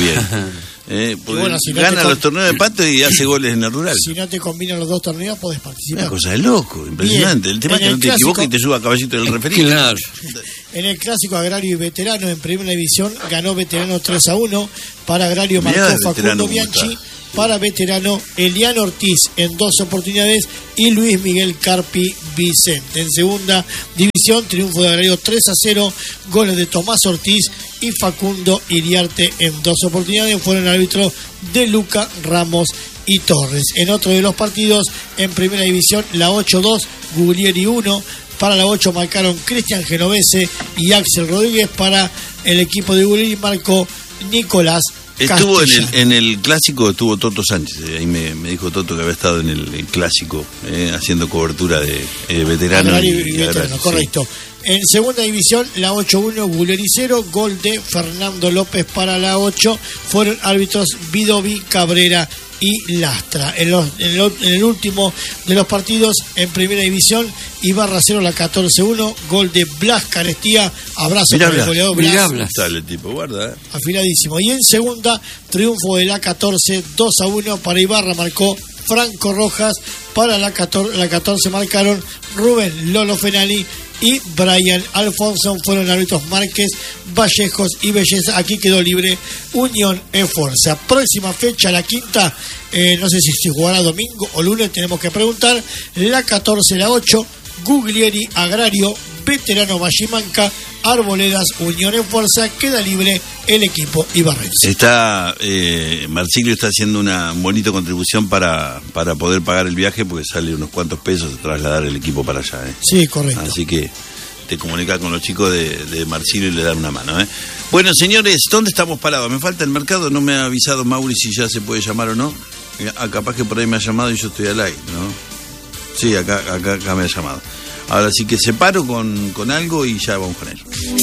Speaker 4: bien? Porque
Speaker 13: bueno, si no
Speaker 4: gana los torneos de Pato y hace goles en el rural.
Speaker 13: Si no te combinan los 2 torneos, podés participar.
Speaker 4: Una cosa de loco, impresionante.
Speaker 13: Bien.
Speaker 4: El tema es que no te equivoques y te suba a caballito del referido.
Speaker 5: Claro.
Speaker 13: En el clásico Agrario y Veterano, en primera división, ganó Veterano 3-1. Para Agrario marcó Facundo Bianchi. Para Veterano, Eliano Ortiz en 2 oportunidades y Luis Miguel Carpi Vicente. En segunda división, triunfo de Agrario 3-0, goles de Tomás Ortiz y Facundo Iriarte en 2 oportunidades. Fueron árbitros de Luca Ramos y Torres. En otro de los partidos, en primera división, la 8-2, Guglieri 1. Para la 8 marcaron Cristian Genovese y Axel Rodríguez. Para el equipo de Guglieri marcó Nicolás
Speaker 4: Estuvo en el clásico, estuvo Toto Sánchez, ahí me dijo Toto que había estado en el clásico, haciendo cobertura de veterano y
Speaker 13: veterano, correcto. Sí. En segunda división, la 8-1, Guglieri 0, gol de Fernando López para la 8, fueron árbitros Vidovi, Cabrera y Lastra. En el último de los partidos, en primera división, Ibarra 0, la 14-1, gol de Blas Carestía, abrazo para el goleador Blas.
Speaker 4: Sale el tipo, guarda.
Speaker 13: Afiladísimo. Y en segunda, triunfo de la 14, 2-1 para Ibarra, marcó Franco Rojas. Para la 14 marcaron Rubén Lolo Fenali y Brian Alfonso. Fueron árbitros Márquez, Vallejos y Belleza. Aquí quedó libre Unión en Fuerza. Próxima fecha, la quinta, no sé si jugará domingo o lunes, tenemos que preguntar. La 14, la 8, Guglieri, Agrario, Veterano Vallimanca, Arboledas, Unión en Fuerza. Queda libre el equipo ibarrense.
Speaker 4: Marsilio está haciendo una bonita contribución para poder pagar el viaje, porque sale unos cuantos pesos trasladar el equipo para allá.
Speaker 13: Sí, correcto.
Speaker 4: Así que te comunicas con los chicos de Marsilio y le dan una mano. Bueno, señores, ¿dónde estamos parados? Me falta el mercado, no me ha avisado Mauri si ya se puede llamar o no. Capaz que por ahí me ha llamado y yo estoy al aire, ¿no? Sí, acá me ha llamado. Ahora sí que separo con algo y ya vamos con él.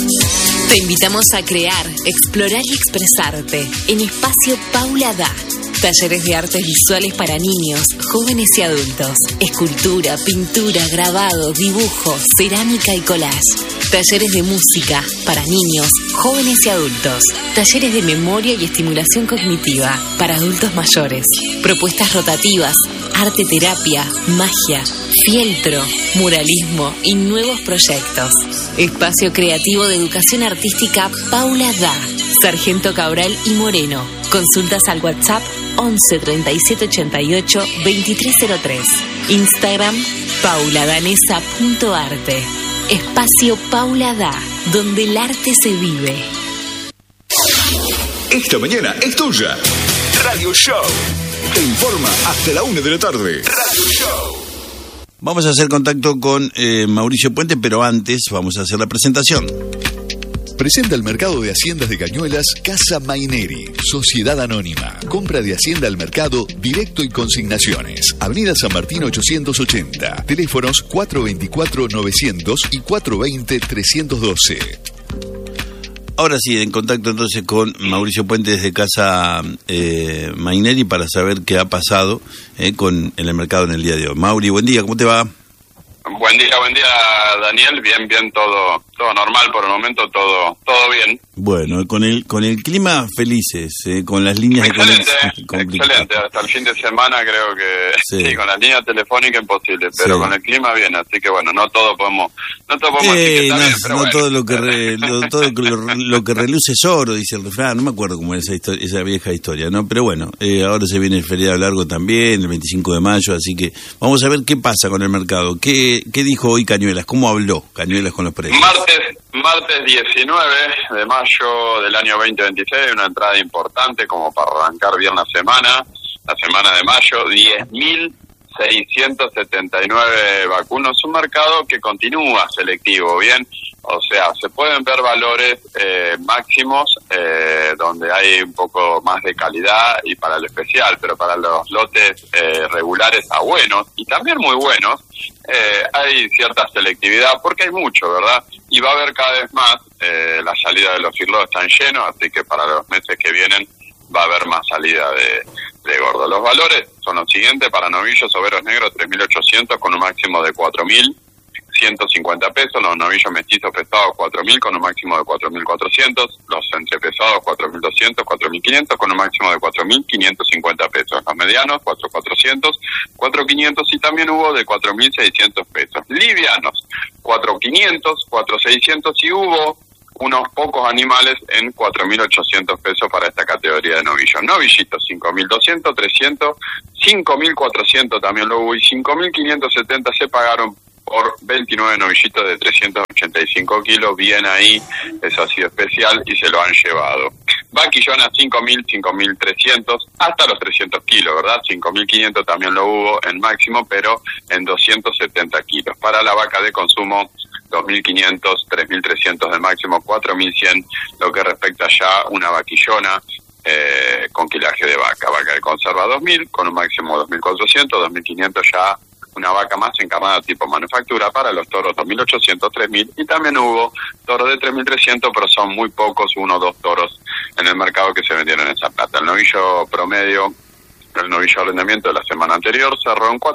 Speaker 7: Te invitamos a crear, explorar y expresarte en Espacio Paula Da. Talleres de artes visuales para niños, jóvenes y adultos. Escultura, pintura, grabado, dibujo, cerámica y collage. Talleres de música para niños, jóvenes y adultos. Talleres de memoria y estimulación cognitiva para adultos mayores. Propuestas rotativas, arte terapia, magia, fieltro, muralismo y nuevos proyectos. Espacio creativo de educación artística Paula Da. Sargento Cabral y Moreno. Consultas al WhatsApp 11 37 88 2303. Instagram pauladanesa.arte. Espacio Paula Da, donde el arte se vive.
Speaker 12: Esta mañana es tuya. Radio Show te informa hasta la 1 de la tarde. Radio Show.
Speaker 4: Vamos a hacer contacto con Mauricio Puente, pero antes vamos a hacer la presentación.
Speaker 12: Presenta el mercado de haciendas de Cañuelas Casa Maineri, Sociedad Anónima. Compra de hacienda al mercado, directo y consignaciones. Avenida San Martín 880. Teléfonos 424-900 y 420-312.
Speaker 4: Ahora sí, en contacto entonces con Mauricio Puente desde Casa Maineri para saber qué ha pasado en el mercado en el día de hoy. Mauri, buen día, ¿cómo te va?
Speaker 14: Buen día, Daniel. Bien, todo normal por el momento, todo bien.
Speaker 4: Bueno, con el clima felices, con las líneas
Speaker 14: excelente, hasta el fin de semana creo que sí con las líneas telefónicas imposible, pero con el clima bien, así que bueno, no todo podemos decir que está bien, pero bueno.
Speaker 4: Todo lo que reluce es oro, dice el refrán, no me acuerdo cómo es esa vieja historia, ¿no? Pero bueno, ahora se viene el feriado largo también, el 25 de mayo, así que vamos a ver qué pasa con el mercado. ¿Qué dijo hoy Cañuelas? ¿Cómo habló Cañuelas con los precios?
Speaker 14: Martes 19 de mayo del año 2026, una entrada importante como para arrancar bien la semana de mayo, 10.679 vacunos, un mercado que continúa selectivo, bien, O sea, se pueden ver valores máximos donde hay un poco más de calidad y para el especial, pero para los lotes regulares a buenos y también muy buenos, hay cierta selectividad porque hay mucho, ¿verdad? Y va a haber cada vez más, la salida de los feedlots están llenos, así que para los meses que vienen va a haber más salida de gordo. Los valores son los siguientes: para novillos overos negros 3.800 con un máximo de 4.150 pesos, los novillos mestizos pesados 4.000 con un máximo de 4.400, los entrepesados 4.200, 4.500 con un máximo de 4.550 pesos, los medianos 4.400, 4.500 y también hubo de 4.600 pesos, livianos 4.500, 4.600 y hubo unos pocos animales en 4.800 pesos para esta categoría de novillos. Novillitos 5.200, 300, 5.400 también lo hubo y 5.570 se pagaron por 29 novillitos de 385 kilos, bien ahí, eso ha sido especial y se lo han llevado. Vaquillonas 5.000, 5.300, hasta los 300 kilos, ¿verdad? 5.500 también lo hubo en máximo, pero en 270 kilos. Para la vaca de consumo, 2.500, 3.300 de máximo, 4.100, lo que respecta ya una vaquillona con quilaje de vaca. Vaca de conserva 2.000, con un máximo 2.400, 2.500 ya una vaca más encarnada tipo manufactura. Para los toros 2.800, 3.000 y también hubo toros de 3.300, pero son muy pocos, 1 o 2 toros en el mercado que se vendieron en esa plata. El novillo promedio, el novillo de arrendamiento de la semana anterior cerró en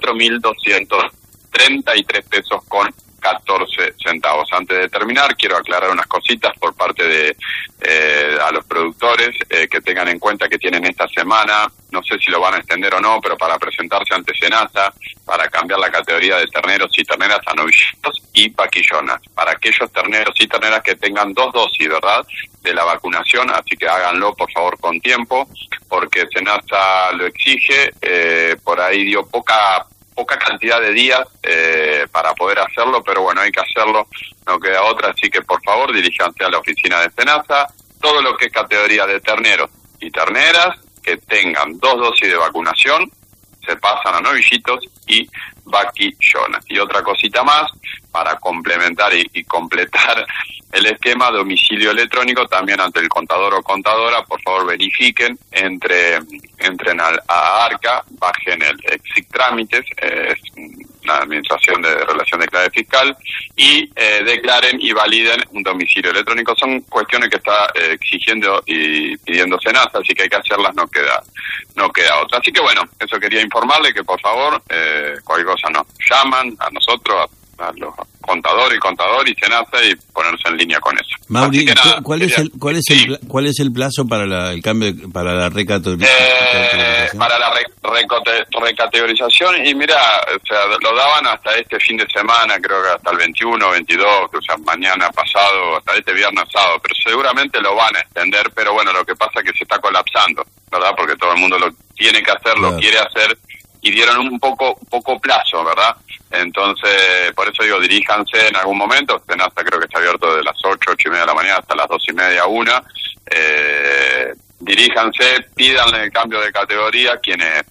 Speaker 14: 4.233 pesos con 14 centavos. Antes de terminar, quiero aclarar unas cositas por parte de a los productores que tengan en cuenta que tienen esta semana, no sé si lo van a extender o no, pero para presentarse ante SENASA, para cambiar la categoría de terneros y terneras a novillitos y vaquillonas, para aquellos terneros y terneras que tengan 2 dosis, ¿verdad?, de la vacunación, así que háganlo por favor con tiempo, porque SENASA lo exige, por ahí dio poca cantidad de días para poder hacerlo, pero bueno, hay que hacerlo, no queda otra, así que por favor diríjanse a la oficina de SENASA. Todo lo que es categoría de terneros y terneras que tengan 2 dosis de vacunación se pasan a novillitos y vaquillonas. Y otra cosita más, para complementar y completar el esquema, domicilio electrónico también ante el contador o contadora, por favor verifiquen, entren a ARCA, bajen el Exit Trámites, es una administración de relación de clave fiscal, y declaren y validen un domicilio electrónico. Son cuestiones que está exigiendo y pidiendo SENASA, así que hay que hacerlas, no queda otra. Así que bueno, eso quería informarle, que por favor, cualquier cosa nos llaman a nosotros, a los contadores y SENASA, y ponerse en línea con eso.
Speaker 4: Mauri, ¿cuál es el plazo para el cambio, para la recategorización?
Speaker 14: Para la recategorización, y mira, o sea, lo daban hasta este fin de semana, creo que hasta el 21, 22, o sea, mañana pasado, hasta este viernes sábado, pero seguramente lo van a extender, pero bueno, lo que pasa es que se está colapsando, ¿verdad? Porque todo el mundo lo tiene que hacer, lo quiere hacer, y dieron un poco plazo, ¿verdad? Entonces, por eso digo, diríjanse en algún momento. SENASA creo que está abierto de las 8:30 de la mañana hasta las 2:30, 1. Diríjanse, pídanle el cambio de categoría quienes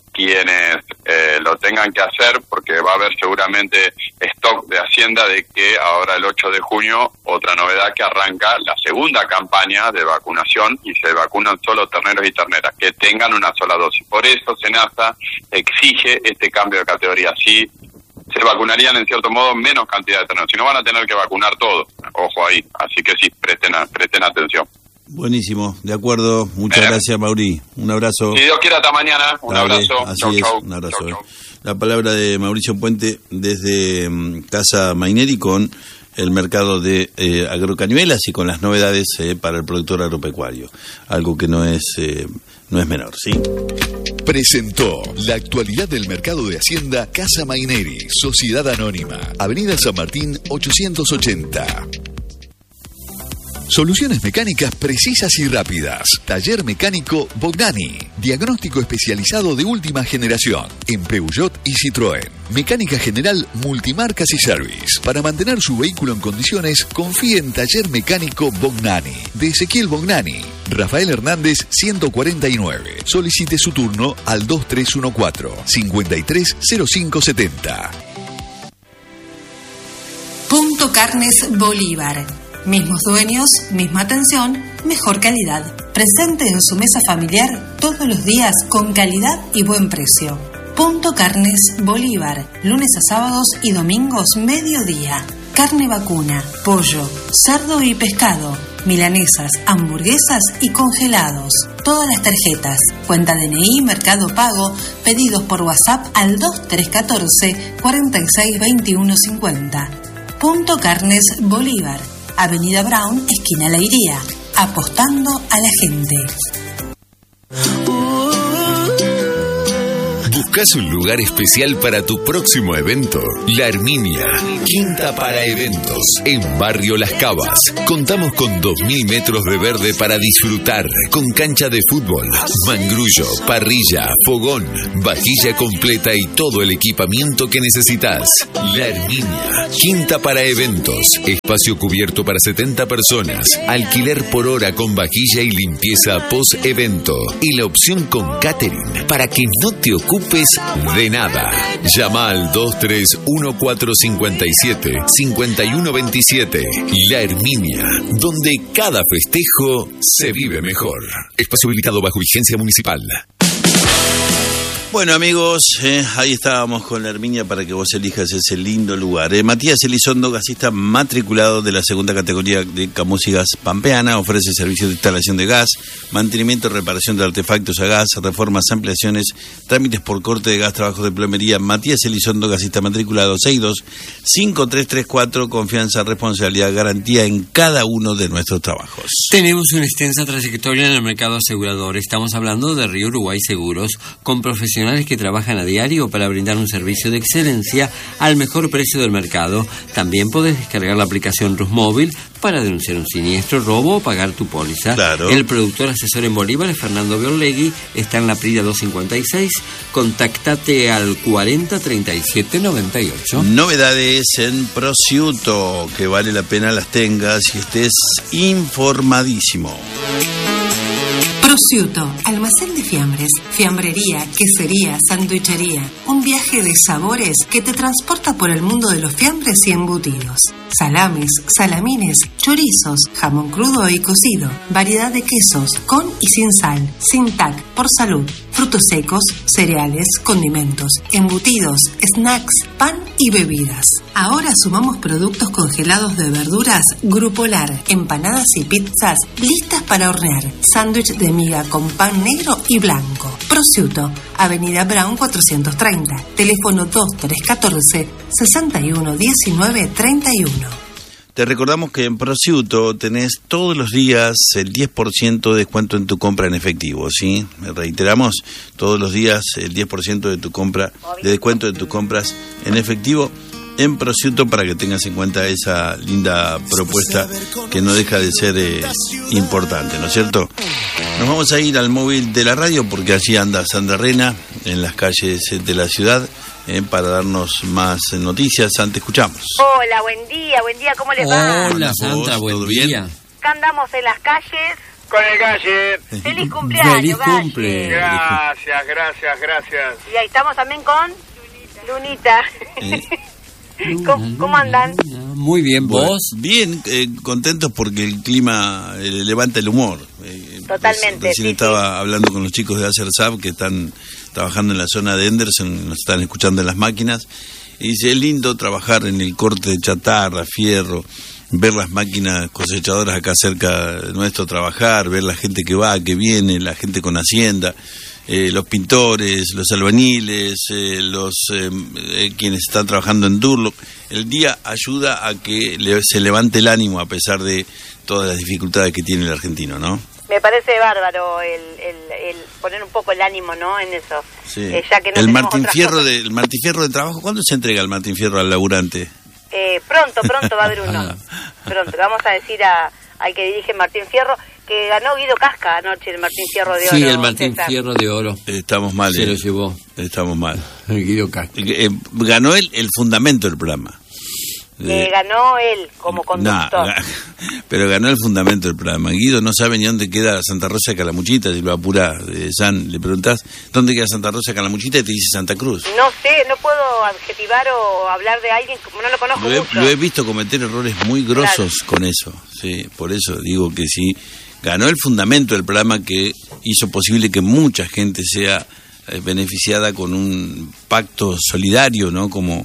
Speaker 14: lo tengan que hacer, porque va a haber seguramente stock de Hacienda de que ahora el 8 de junio, otra novedad, que arranca la segunda campaña de vacunación y se vacunan solo terneros y terneras que tengan una sola dosis. Por eso SENASA exige este cambio de categoría. Así se vacunarían en cierto modo menos cantidad de terneros, si no van a tener que vacunar todos, ojo ahí, así que sí, presten atención.
Speaker 4: Buenísimo, de acuerdo, muchas gracias, Mauri, un abrazo.
Speaker 14: Si Dios quiere, hasta mañana, un abrazo.
Speaker 4: Así es, un abrazo. Chau. La palabra de Mauricio Puente desde Casa Maineri con el mercado de agrocañuelas y con las novedades para el productor agropecuario, algo que no es menor, ¿sí?
Speaker 12: Presentó la actualidad del mercado de Hacienda Casa Maineri, Sociedad Anónima, Avenida San Martín 880. Soluciones mecánicas precisas y rápidas. Taller mecánico Bognani. Diagnóstico especializado de última generación en Peugeot y Citroën. Mecánica general, multimarcas y service. Para mantener su vehículo en condiciones, confíe en Taller mecánico Bognani. De Ezequiel Bognani. Rafael Hernández 149. Solicite su turno al 2314 530570.
Speaker 9: Punto Carnes Bolívar. Mismos dueños, misma atención, mejor calidad. Presente en su mesa familiar todos los días con calidad y buen precio. Punto Carnes Bolívar. Lunes a sábados y domingos mediodía. Carne vacuna, pollo, cerdo y pescado. Milanesas, hamburguesas y congelados. Todas las tarjetas. Cuenta DNI, Mercado Pago. Pedidos por WhatsApp al 2314 462150. Punto Carnes Bolívar. Avenida Brown, esquina La Iría. Apostando a la gente.
Speaker 6: ¿Buscas un lugar especial para tu próximo evento? La Herminia, quinta para eventos, en Barrio Las Cavas. Contamos con 2000 metros de verde para disfrutar, con cancha de fútbol, mangrullo, parrilla, fogón, vajilla completa y todo el equipamiento que necesitas. La Herminia, quinta para eventos, espacio cubierto para 70 personas, alquiler por hora con vajilla y limpieza post-evento y la opción con catering para que no te ocupes de nada. Llama al 231457-5127. La Herminia, donde cada festejo se vive mejor. Espacio habilitado bajo vigencia municipal.
Speaker 4: Bueno, amigos, ahí estábamos con la Herminia para que vos elijas ese lindo lugar. Matías Elizondo, gasista matriculado de la segunda categoría de Camus y Gas Pampeana, ofrece servicios de instalación de gas, mantenimiento y reparación de artefactos a gas, reformas, ampliaciones, trámites por corte de gas, trabajos de plomería. Matías Elizondo, gasista matriculado, 625334, confianza, responsabilidad, garantía en cada uno de nuestros trabajos.
Speaker 5: Tenemos una extensa trayectoria en el mercado asegurador. Estamos hablando de Río Uruguay Seguros, con profesionales que trabajan a diario para brindar un servicio de excelencia al mejor precio del mercado. También podés descargar la aplicación Rusmóvil para denunciar un siniestro, robo o pagar tu póliza.
Speaker 4: Claro.
Speaker 5: El productor asesor en Bolívar es Fernando Biorlegui, está en la Prida 256. Contactate al 40 37 98.
Speaker 4: Novedades en Prosciutto, que vale la pena las tengas y estés informadísimo.
Speaker 9: Prosciutto, almacén de fiambres, fiambrería, quesería, sanduichería. Un viaje de sabores que te transporta por el mundo de los fiambres y embutidos. Salames, salamines, chorizos, jamón crudo y cocido, variedad de quesos, con y sin sal, sin TAC, por salud, frutos secos, cereales, condimentos, embutidos, snacks, pan y bebidas. Ahora sumamos productos congelados de verduras Grupolar, empanadas y pizzas listas para hornear, sándwich de miga con pan negro y blanco. Prosciutto, Avenida Brown 430, teléfono 2314 611931.
Speaker 4: Te recordamos que en Prosciutto tenés todos los días el 10% de descuento en tu compra en efectivo, ¿sí? Reiteramos, todos los días el 10% de tu compra, de descuento de tus compras en efectivo en Prosciutto, para que tengas en cuenta esa linda propuesta que no deja de ser importante, ¿no es cierto? Nos vamos a ir al móvil de la radio porque allí anda Sandra Rena en las calles de la ciudad para darnos más noticias. Te escuchamos.
Speaker 15: Hola, buen día, ¿cómo les va?
Speaker 5: Hola Sandra, buen día.
Speaker 15: Acá andamos en las calles.
Speaker 16: Con el Galle.
Speaker 15: ¡Feliz cumpleaños,
Speaker 5: ¡Feliz
Speaker 15: Galle!
Speaker 5: cumple!
Speaker 16: Gracias.
Speaker 15: Y ahí estamos también con Lunita. ¿Cómo andan?
Speaker 5: Muy bien, ¿vos?
Speaker 4: Bien, contentos porque el clima levanta el humor.
Speaker 15: Totalmente.
Speaker 4: Recién estaba hablando con los chicos de ACERSAB que están trabajando en la zona de Henderson, nos están escuchando en las máquinas, y dice, es lindo trabajar en el corte de chatarra, fierro, ver las máquinas cosechadoras acá cerca de nuestro, trabajar, ver la gente que va, que viene, la gente con hacienda, los pintores, los albañiles, quienes están trabajando en Durlock. El día ayuda a que se levante el ánimo a pesar de todas las dificultades que tiene el argentino, ¿no?
Speaker 15: Me parece bárbaro el poner un poco el ánimo, ¿no? En eso.
Speaker 4: Sí.
Speaker 15: Ya que no
Speaker 4: el Martín Fierro de trabajo, ¿cuándo se entrega el Martín Fierro al laburante?
Speaker 15: Pronto va a haber uno. Pronto. Vamos a decir al que dirige Martín Fierro, que ganó Guido Casca anoche el Martín Fierro de Oro.
Speaker 5: Sí, el Martín Fierro de Oro.
Speaker 4: Estamos mal.
Speaker 5: Se lo llevó.
Speaker 4: Estamos mal.
Speaker 5: El Guido Casca.
Speaker 4: Ganó el fundamento del programa.
Speaker 15: Ganó él como conductor.
Speaker 4: Pero ganó el fundamento del programa. Guido no sabe ni dónde queda Santa Rosa de Calamuchita. Si lo apura, San, le preguntás dónde queda Santa Rosa de Calamuchita y te dice Santa Cruz.
Speaker 15: No sé, no puedo adjetivar o hablar de alguien como no lo conozco mucho.
Speaker 4: Lo he visto cometer errores muy grosos con eso. Sí, por eso digo que sí. Ganó el fundamento del programa que hizo posible que mucha gente sea beneficiada con un pacto solidario, ¿no? Como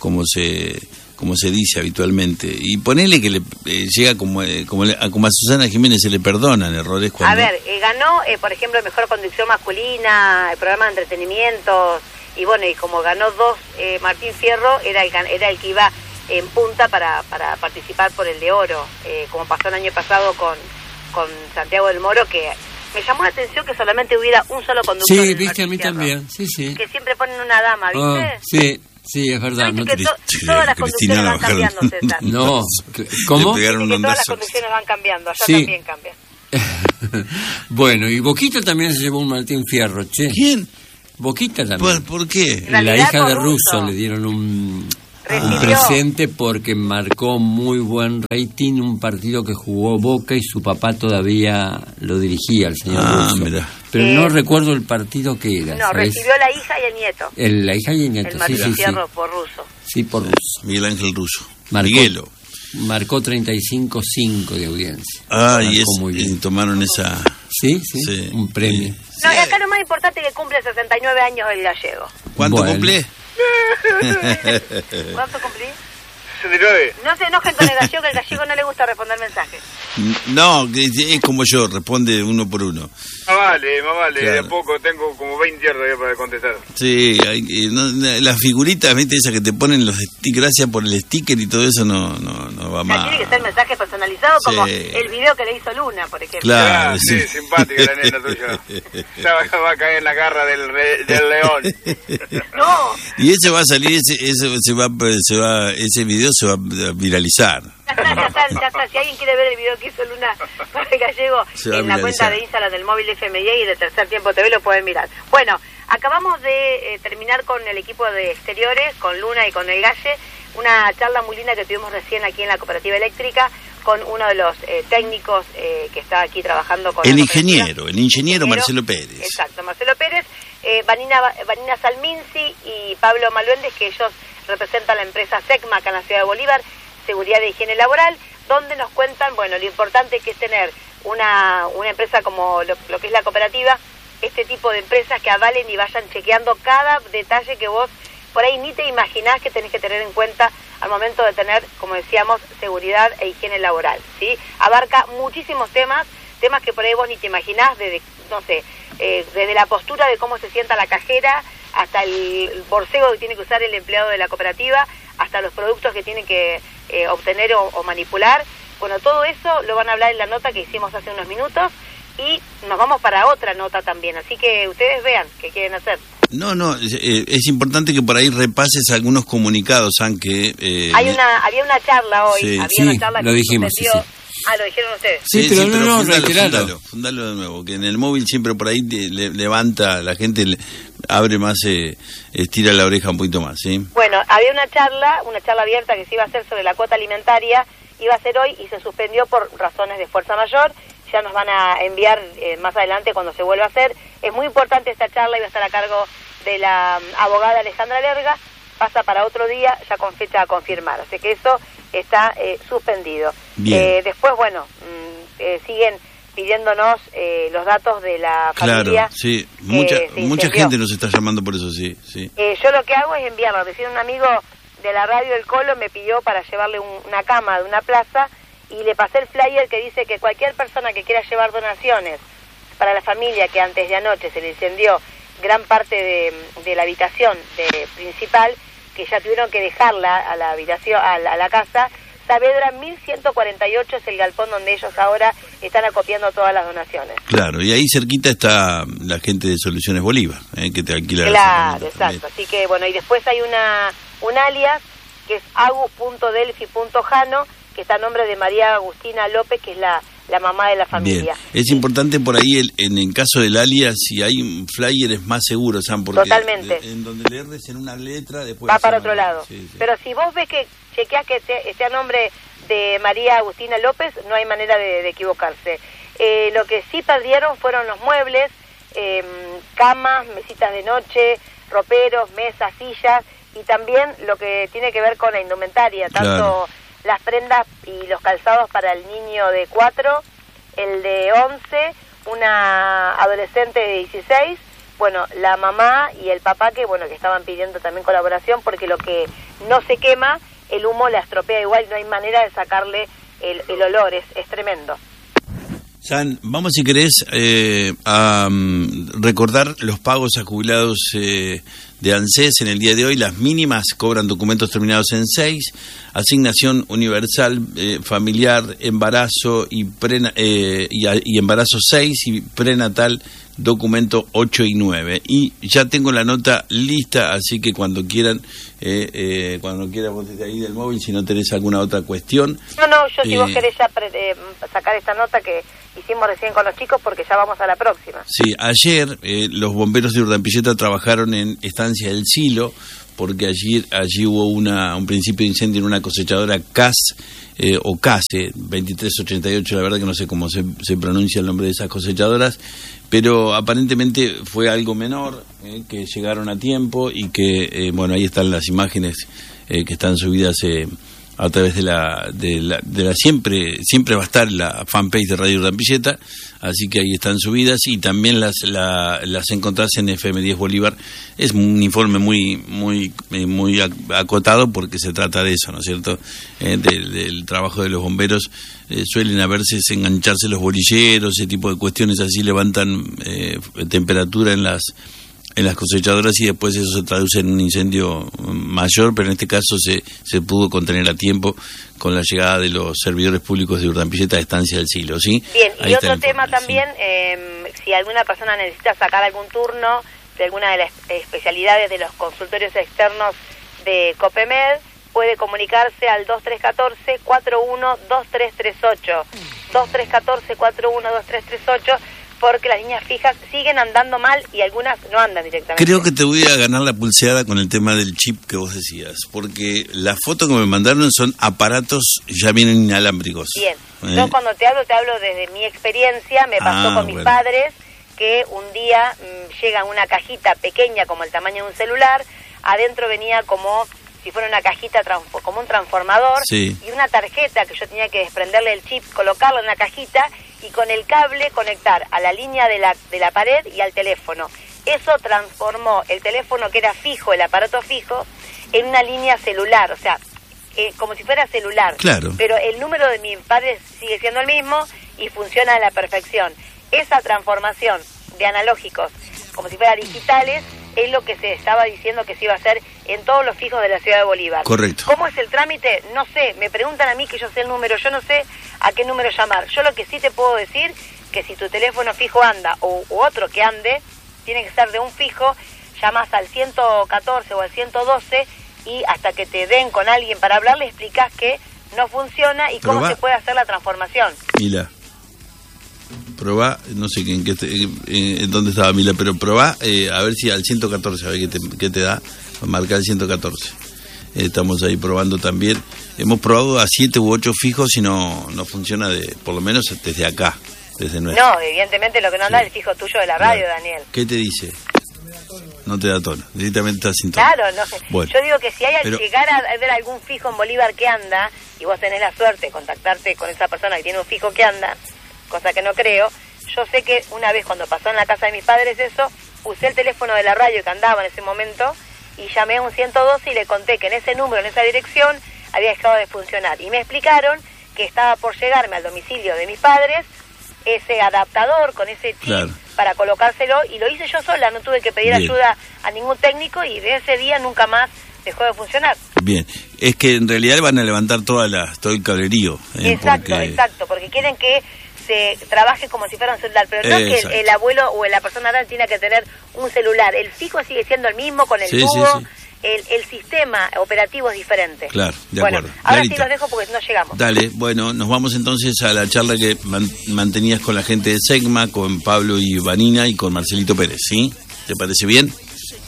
Speaker 4: se dice habitualmente. Y ponele que le llega como a Susana Jiménez se le perdonan errores cuando...
Speaker 15: A ver, ganó, por ejemplo, Mejor Conducción Masculina, el programa de entretenimientos, y bueno, y como ganó 2, Martín Fierro era el que iba en punta para participar por el de oro, como pasó el año pasado con Santiago del Moro, que me llamó la atención que solamente hubiera un solo conductor.
Speaker 5: Sí, viste, a mí también, sí.
Speaker 15: Que siempre ponen una dama, ¿viste?
Speaker 5: Sí, es verdad.
Speaker 15: No todas las conducciones van cambiando, César.
Speaker 5: No, ¿cómo?
Speaker 15: Que todas las conducciones van cambiando, allá también cambian.
Speaker 5: Bueno, y Boquita también se llevó un Martín Fierro, che.
Speaker 4: ¿Quién?
Speaker 5: Boquita también.
Speaker 4: ¿Por qué?
Speaker 5: La hija de Russo le dieron un presente porque marcó muy buen rating un partido que jugó Boca y su papá todavía lo dirigía, el señor Russo.
Speaker 4: Mirá.
Speaker 5: Pero no recuerdo el partido que era.
Speaker 15: No,
Speaker 5: ¿sabes?
Speaker 15: recibió la hija y el nieto.
Speaker 5: La hija y el nieto,
Speaker 15: el Martín Fierro por Russo.
Speaker 5: Sí, por Russo.
Speaker 4: Miguel Ángel Russo.
Speaker 5: Miguelo. Marcó 35.5 de audiencia.
Speaker 4: Y tomaron esa...
Speaker 5: Sí, un premio.
Speaker 15: No, y acá lo más importante es que cumple 69 años el gallego.
Speaker 4: ¿Cuánto cumple?
Speaker 15: ¿Cuánto cumplí?
Speaker 16: 69.
Speaker 15: No se enojen con el gallego, que el gallego no le gusta responder mensajes.
Speaker 4: No, es como yo, responde uno por uno.
Speaker 16: Más vale,
Speaker 4: Claro.
Speaker 16: de a poco tengo como 20 horas todavía para contestar.
Speaker 4: Sí, las figuritas, ¿viste? Esas que te ponen los gracias por el sticker y todo eso no va más.
Speaker 15: Tiene que ser mensaje personalizado como el video que le hizo Luna, por ejemplo.
Speaker 4: Claro,
Speaker 16: sí, simpática la nena tuya. Va a caer en la garra del león.
Speaker 15: No.
Speaker 4: Y ese va a salir, ese video se va a viralizar.
Speaker 15: Ya está. Si alguien quiere ver el video que hizo Luna para el gallego en la cuenta de Instagram del móvil FMI y de Tercer Tiempo TV lo pueden mirar. Bueno, acabamos de terminar con el equipo de exteriores, con Luna y con el Galle, una charla muy linda que tuvimos recién aquí en la Cooperativa Eléctrica con uno de los técnicos que está aquí trabajando con
Speaker 4: el ingeniero Marcelo Pérez.
Speaker 15: Exacto, Marcelo Pérez, Vanina Salminsi y Pablo Maluendes, que ellos representan la empresa SECMA acá en la ciudad de Bolívar, Seguridad e Higiene Laboral, donde nos cuentan, bueno, lo importante que es tener una empresa como lo que es la cooperativa, este tipo de empresas que avalen y vayan chequeando cada detalle que vos por ahí ni te imaginás que tenés que tener en cuenta al momento de tener, como decíamos, seguridad e higiene laboral, ¿sí? Abarca muchísimos temas que por ahí vos ni te imaginás, desde la postura de cómo se sienta la cajera, hasta el borseo que tiene que usar el empleado de la cooperativa, hasta los productos que tiene que obtener o manipular. Bueno, todo eso lo van a hablar en la nota que hicimos hace unos minutos y nos vamos para otra nota también, así que ustedes vean qué quieren hacer.
Speaker 4: No, es importante que por ahí repases algunos comunicados, aunque...
Speaker 15: había una charla hoy, una charla
Speaker 5: lo
Speaker 15: que
Speaker 5: dijimos, sí.
Speaker 15: Ah, lo dijeron ustedes.
Speaker 5: Sí, pero
Speaker 4: fundalo de nuevo, que en el móvil siempre por ahí levanta, la gente abre más, estira la oreja un poquito más, ¿sí?
Speaker 15: Bueno, había una charla abierta que se iba a hacer sobre la cuota alimentaria, iba a ser hoy y se suspendió por razones de fuerza mayor. Ya nos van a enviar más adelante cuando se vuelva a hacer. Es muy importante esta charla, iba a estar a cargo de la abogada Alejandra Lerga, pasa para otro día, ya con fecha a confirmar, así que eso está suspendido. Después, bueno, siguen pidiéndonos los datos de la familia.
Speaker 4: Claro, sí, mucha gente nos está llamando por eso, sí.
Speaker 15: Yo lo que hago es enviarlo, recién un amigo de la radio El Colo me pidió para llevarle una cama de una plaza, y le pasé el flyer que dice que cualquier persona que quiera llevar donaciones para la familia que antes de anoche se le incendió gran parte de la habitación principal, que ya tuvieron que dejarla a la habitación, a la casa. Saavedra 1148 es el galpón donde ellos ahora están acopiando todas las donaciones.
Speaker 4: Claro, y ahí cerquita está la gente de Soluciones Bolívar, que te alquila.
Speaker 15: Claro, exacto. Así que bueno, y después hay un alias que es agus.delfi.jano, que está a nombre de María Agustina López, que es la mamá de la familia.
Speaker 4: Bien. Es importante por ahí, en el caso del alias, si hay un flyer es más seguro, ¿saben? Porque
Speaker 15: totalmente.
Speaker 4: En donde le erres en una letra, después...
Speaker 15: va para otro lado. Sí. Pero si vos ves que chequeas que esté a nombre de María Agustina López, no hay manera de equivocarse. Lo que sí perdieron fueron los muebles, camas, mesitas de noche, roperos, mesas, sillas, y también lo que tiene que ver con la indumentaria, tanto las prendas y los calzados para el niño de 4, el de 11, una adolescente de 16, bueno, la mamá y el papá que estaban pidiendo también colaboración, porque lo que no se quema, el humo la estropea igual, no hay manera de sacarle el olor, es tremendo.
Speaker 4: San, vamos si querés a recordar los pagos a jubilados de ANSES en el día de hoy. Las mínimas cobran documentos terminados en 6, asignación universal familiar, embarazo y embarazo 6 y prenatal documento 8 y 9. Y ya tengo la nota lista, así que cuando quieran vos desde ahí del móvil, si no tenés alguna otra cuestión.
Speaker 15: No, yo si vos querés ya sacar esta nota que hicimos recién con los chicos, porque ya vamos a la próxima.
Speaker 4: Sí, ayer los bomberos de Urdampilleta trabajaron en Estancia del Silo, porque allí hubo un principio de incendio en una cosechadora CAS, o CASE 2388, la verdad que no sé cómo se pronuncia el nombre de esas cosechadoras, pero aparentemente fue algo menor, que llegaron a tiempo y que, ahí están las imágenes que están subidas a través de la siempre va a estar la fanpage de Radio Urdampilleta, así que ahí están subidas, y también las encontrás en FM10 Bolívar. Es un informe muy acotado, porque se trata de eso, ¿no es cierto? Del trabajo de los bomberos. Suelen a veces engancharse los bolilleros, ese tipo de cuestiones así, levantan temperatura en las cosechadoras, y después eso se traduce en un incendio mayor, pero en este caso se pudo contener a tiempo con la llegada de los servidores públicos de Urdampilleta a Estancia del Silo, ¿sí?
Speaker 15: Bien, ahí y otro tema también, si alguna persona necesita sacar algún turno de alguna de las especialidades de los consultorios externos de Copemed, puede comunicarse al 2314-412338, 2314-412338, porque las líneas fijas siguen andando mal y algunas no andan directamente.
Speaker 4: Creo que te voy a ganar la pulseada con el tema del chip que vos decías, porque las fotos que me mandaron son aparatos, ya vienen inalámbricos.
Speaker 15: Bien, yo cuando te hablo desde mi experiencia, me pasó con mis padres, que un día llega una cajita pequeña como el tamaño de un celular, adentro venía como si fuera una cajita, como un transformador, y una tarjeta que yo tenía que desprenderle el chip, colocarla en una cajita y con el cable conectar a la línea de la pared y al teléfono. Eso transformó el teléfono, que era fijo, el aparato fijo, en una línea celular, o sea, como si fuera celular.
Speaker 4: Claro.
Speaker 15: Pero el número de mi padre sigue siendo el mismo y funciona a la perfección. Esa transformación de analógicos como si fueran digitales es lo que se estaba diciendo que se iba a hacer en todos los fijos de la ciudad de Bolívar.
Speaker 4: Correcto.
Speaker 15: ¿Cómo es el trámite? No sé, me preguntan a mí que yo sé el número, yo no sé a qué número llamar. Yo lo que sí te puedo decir, que si tu teléfono fijo anda o otro que ande, tiene que ser de un fijo, llamas al 114 o al 112 y hasta que te den con alguien para hablar, le explicás que no funciona y cómo se puede hacer la transformación.
Speaker 4: Mila, probá, no sé en dónde estaba Mila, pero probá a ver si al 114, a ver qué te da, marcar el 114. Estamos ahí probando también. Hemos probado a 7 u 8 fijos y no funciona, por lo menos desde acá, desde nuestro.
Speaker 15: No, evidentemente lo que no anda es el fijo tuyo de la radio, Daniel.
Speaker 4: ¿Qué te dice? No te da tono, directamente estás sin tono.
Speaker 15: Claro, no sé. Bueno, yo digo que si llegar a ver algún fijo en Bolívar que anda, y vos tenés la suerte de contactarte con esa persona que tiene un fijo que anda, cosa que no creo, yo sé que una vez cuando pasó en la casa de mis padres eso, usé el teléfono de la radio que andaba en ese momento y llamé a un 112 y le conté que en ese número, en esa dirección, había dejado de funcionar. Y me explicaron que estaba por llegarme al domicilio de mis padres ese adaptador con ese chip para colocárselo, y lo hice yo sola, no tuve que pedir ayuda a ningún técnico, y de ese día nunca más dejó de funcionar.
Speaker 4: Bien, es que en realidad van a levantar todo el cablerío.
Speaker 15: Exacto, porque quieren que se trabaje como si fuera un celular, pero no que el abuelo o la persona grande tiene que tener un celular. El fijo sigue siendo el mismo con el tubo. El sistema operativo es diferente.
Speaker 4: Claro, de acuerdo.
Speaker 15: Ahora sí los dejo porque no llegamos.
Speaker 4: Dale, bueno, nos vamos entonces a la charla que mantenías con la gente de SECMA, con Pablo y Vanina y con Marcelito Pérez, ¿sí? ¿Te parece bien?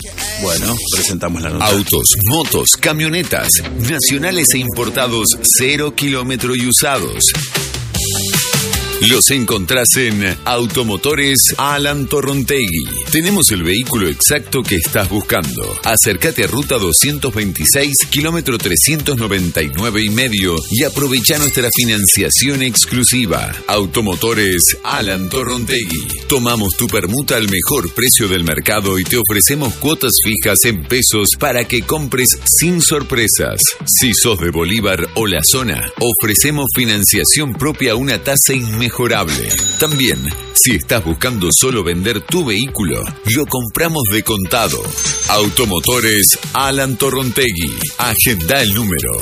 Speaker 4: Bueno, presentamos la nota.
Speaker 6: Autos, motos, camionetas, nacionales e importados 0 kilómetro y usados. Los encontrás en Automotores Alan Torrontegui. Tenemos el vehículo exacto que estás buscando. Acércate a Ruta 226, kilómetro 399,5 y aprovecha nuestra financiación exclusiva. Automotores Alan Torrontegui. Tomamos tu permuta al mejor precio del mercado y te ofrecemos cuotas fijas en pesos para que compres sin sorpresas. Si sos de Bolívar o la zona, ofrecemos financiación propia a una tasa inmejorable. También, si estás buscando solo vender tu vehículo, lo compramos de contado. Automotores Alan Torrontegui. Agenda el número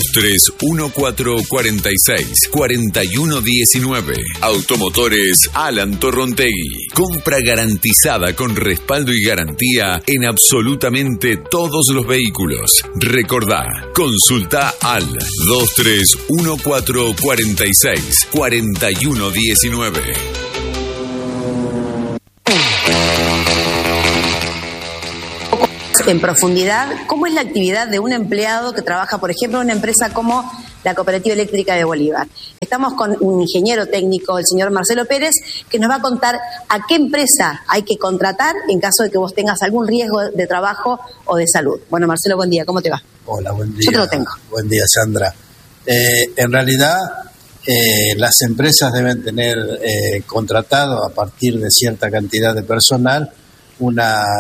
Speaker 6: 2314464119. Automotores Alan Torrontegui. Compra garantizada con respaldo y garantía en absolutamente todos los vehículos. Recordá, consulta al 2314464119.
Speaker 2: En profundidad, ¿cómo es la actividad de un empleado que trabaja, por ejemplo, en una empresa como la Cooperativa Eléctrica de Bolívar? Estamos con un ingeniero técnico, el señor Marcelo Pérez, que nos va a contar a qué empresa hay que contratar en caso de que vos tengas algún riesgo de trabajo o de salud. Bueno, Marcelo, buen día, ¿cómo te va?
Speaker 17: Hola, buen día.
Speaker 2: Yo te lo tengo.
Speaker 17: Buen día, Sandra. En realidad, las empresas deben tener contratado a partir de cierta cantidad de personal una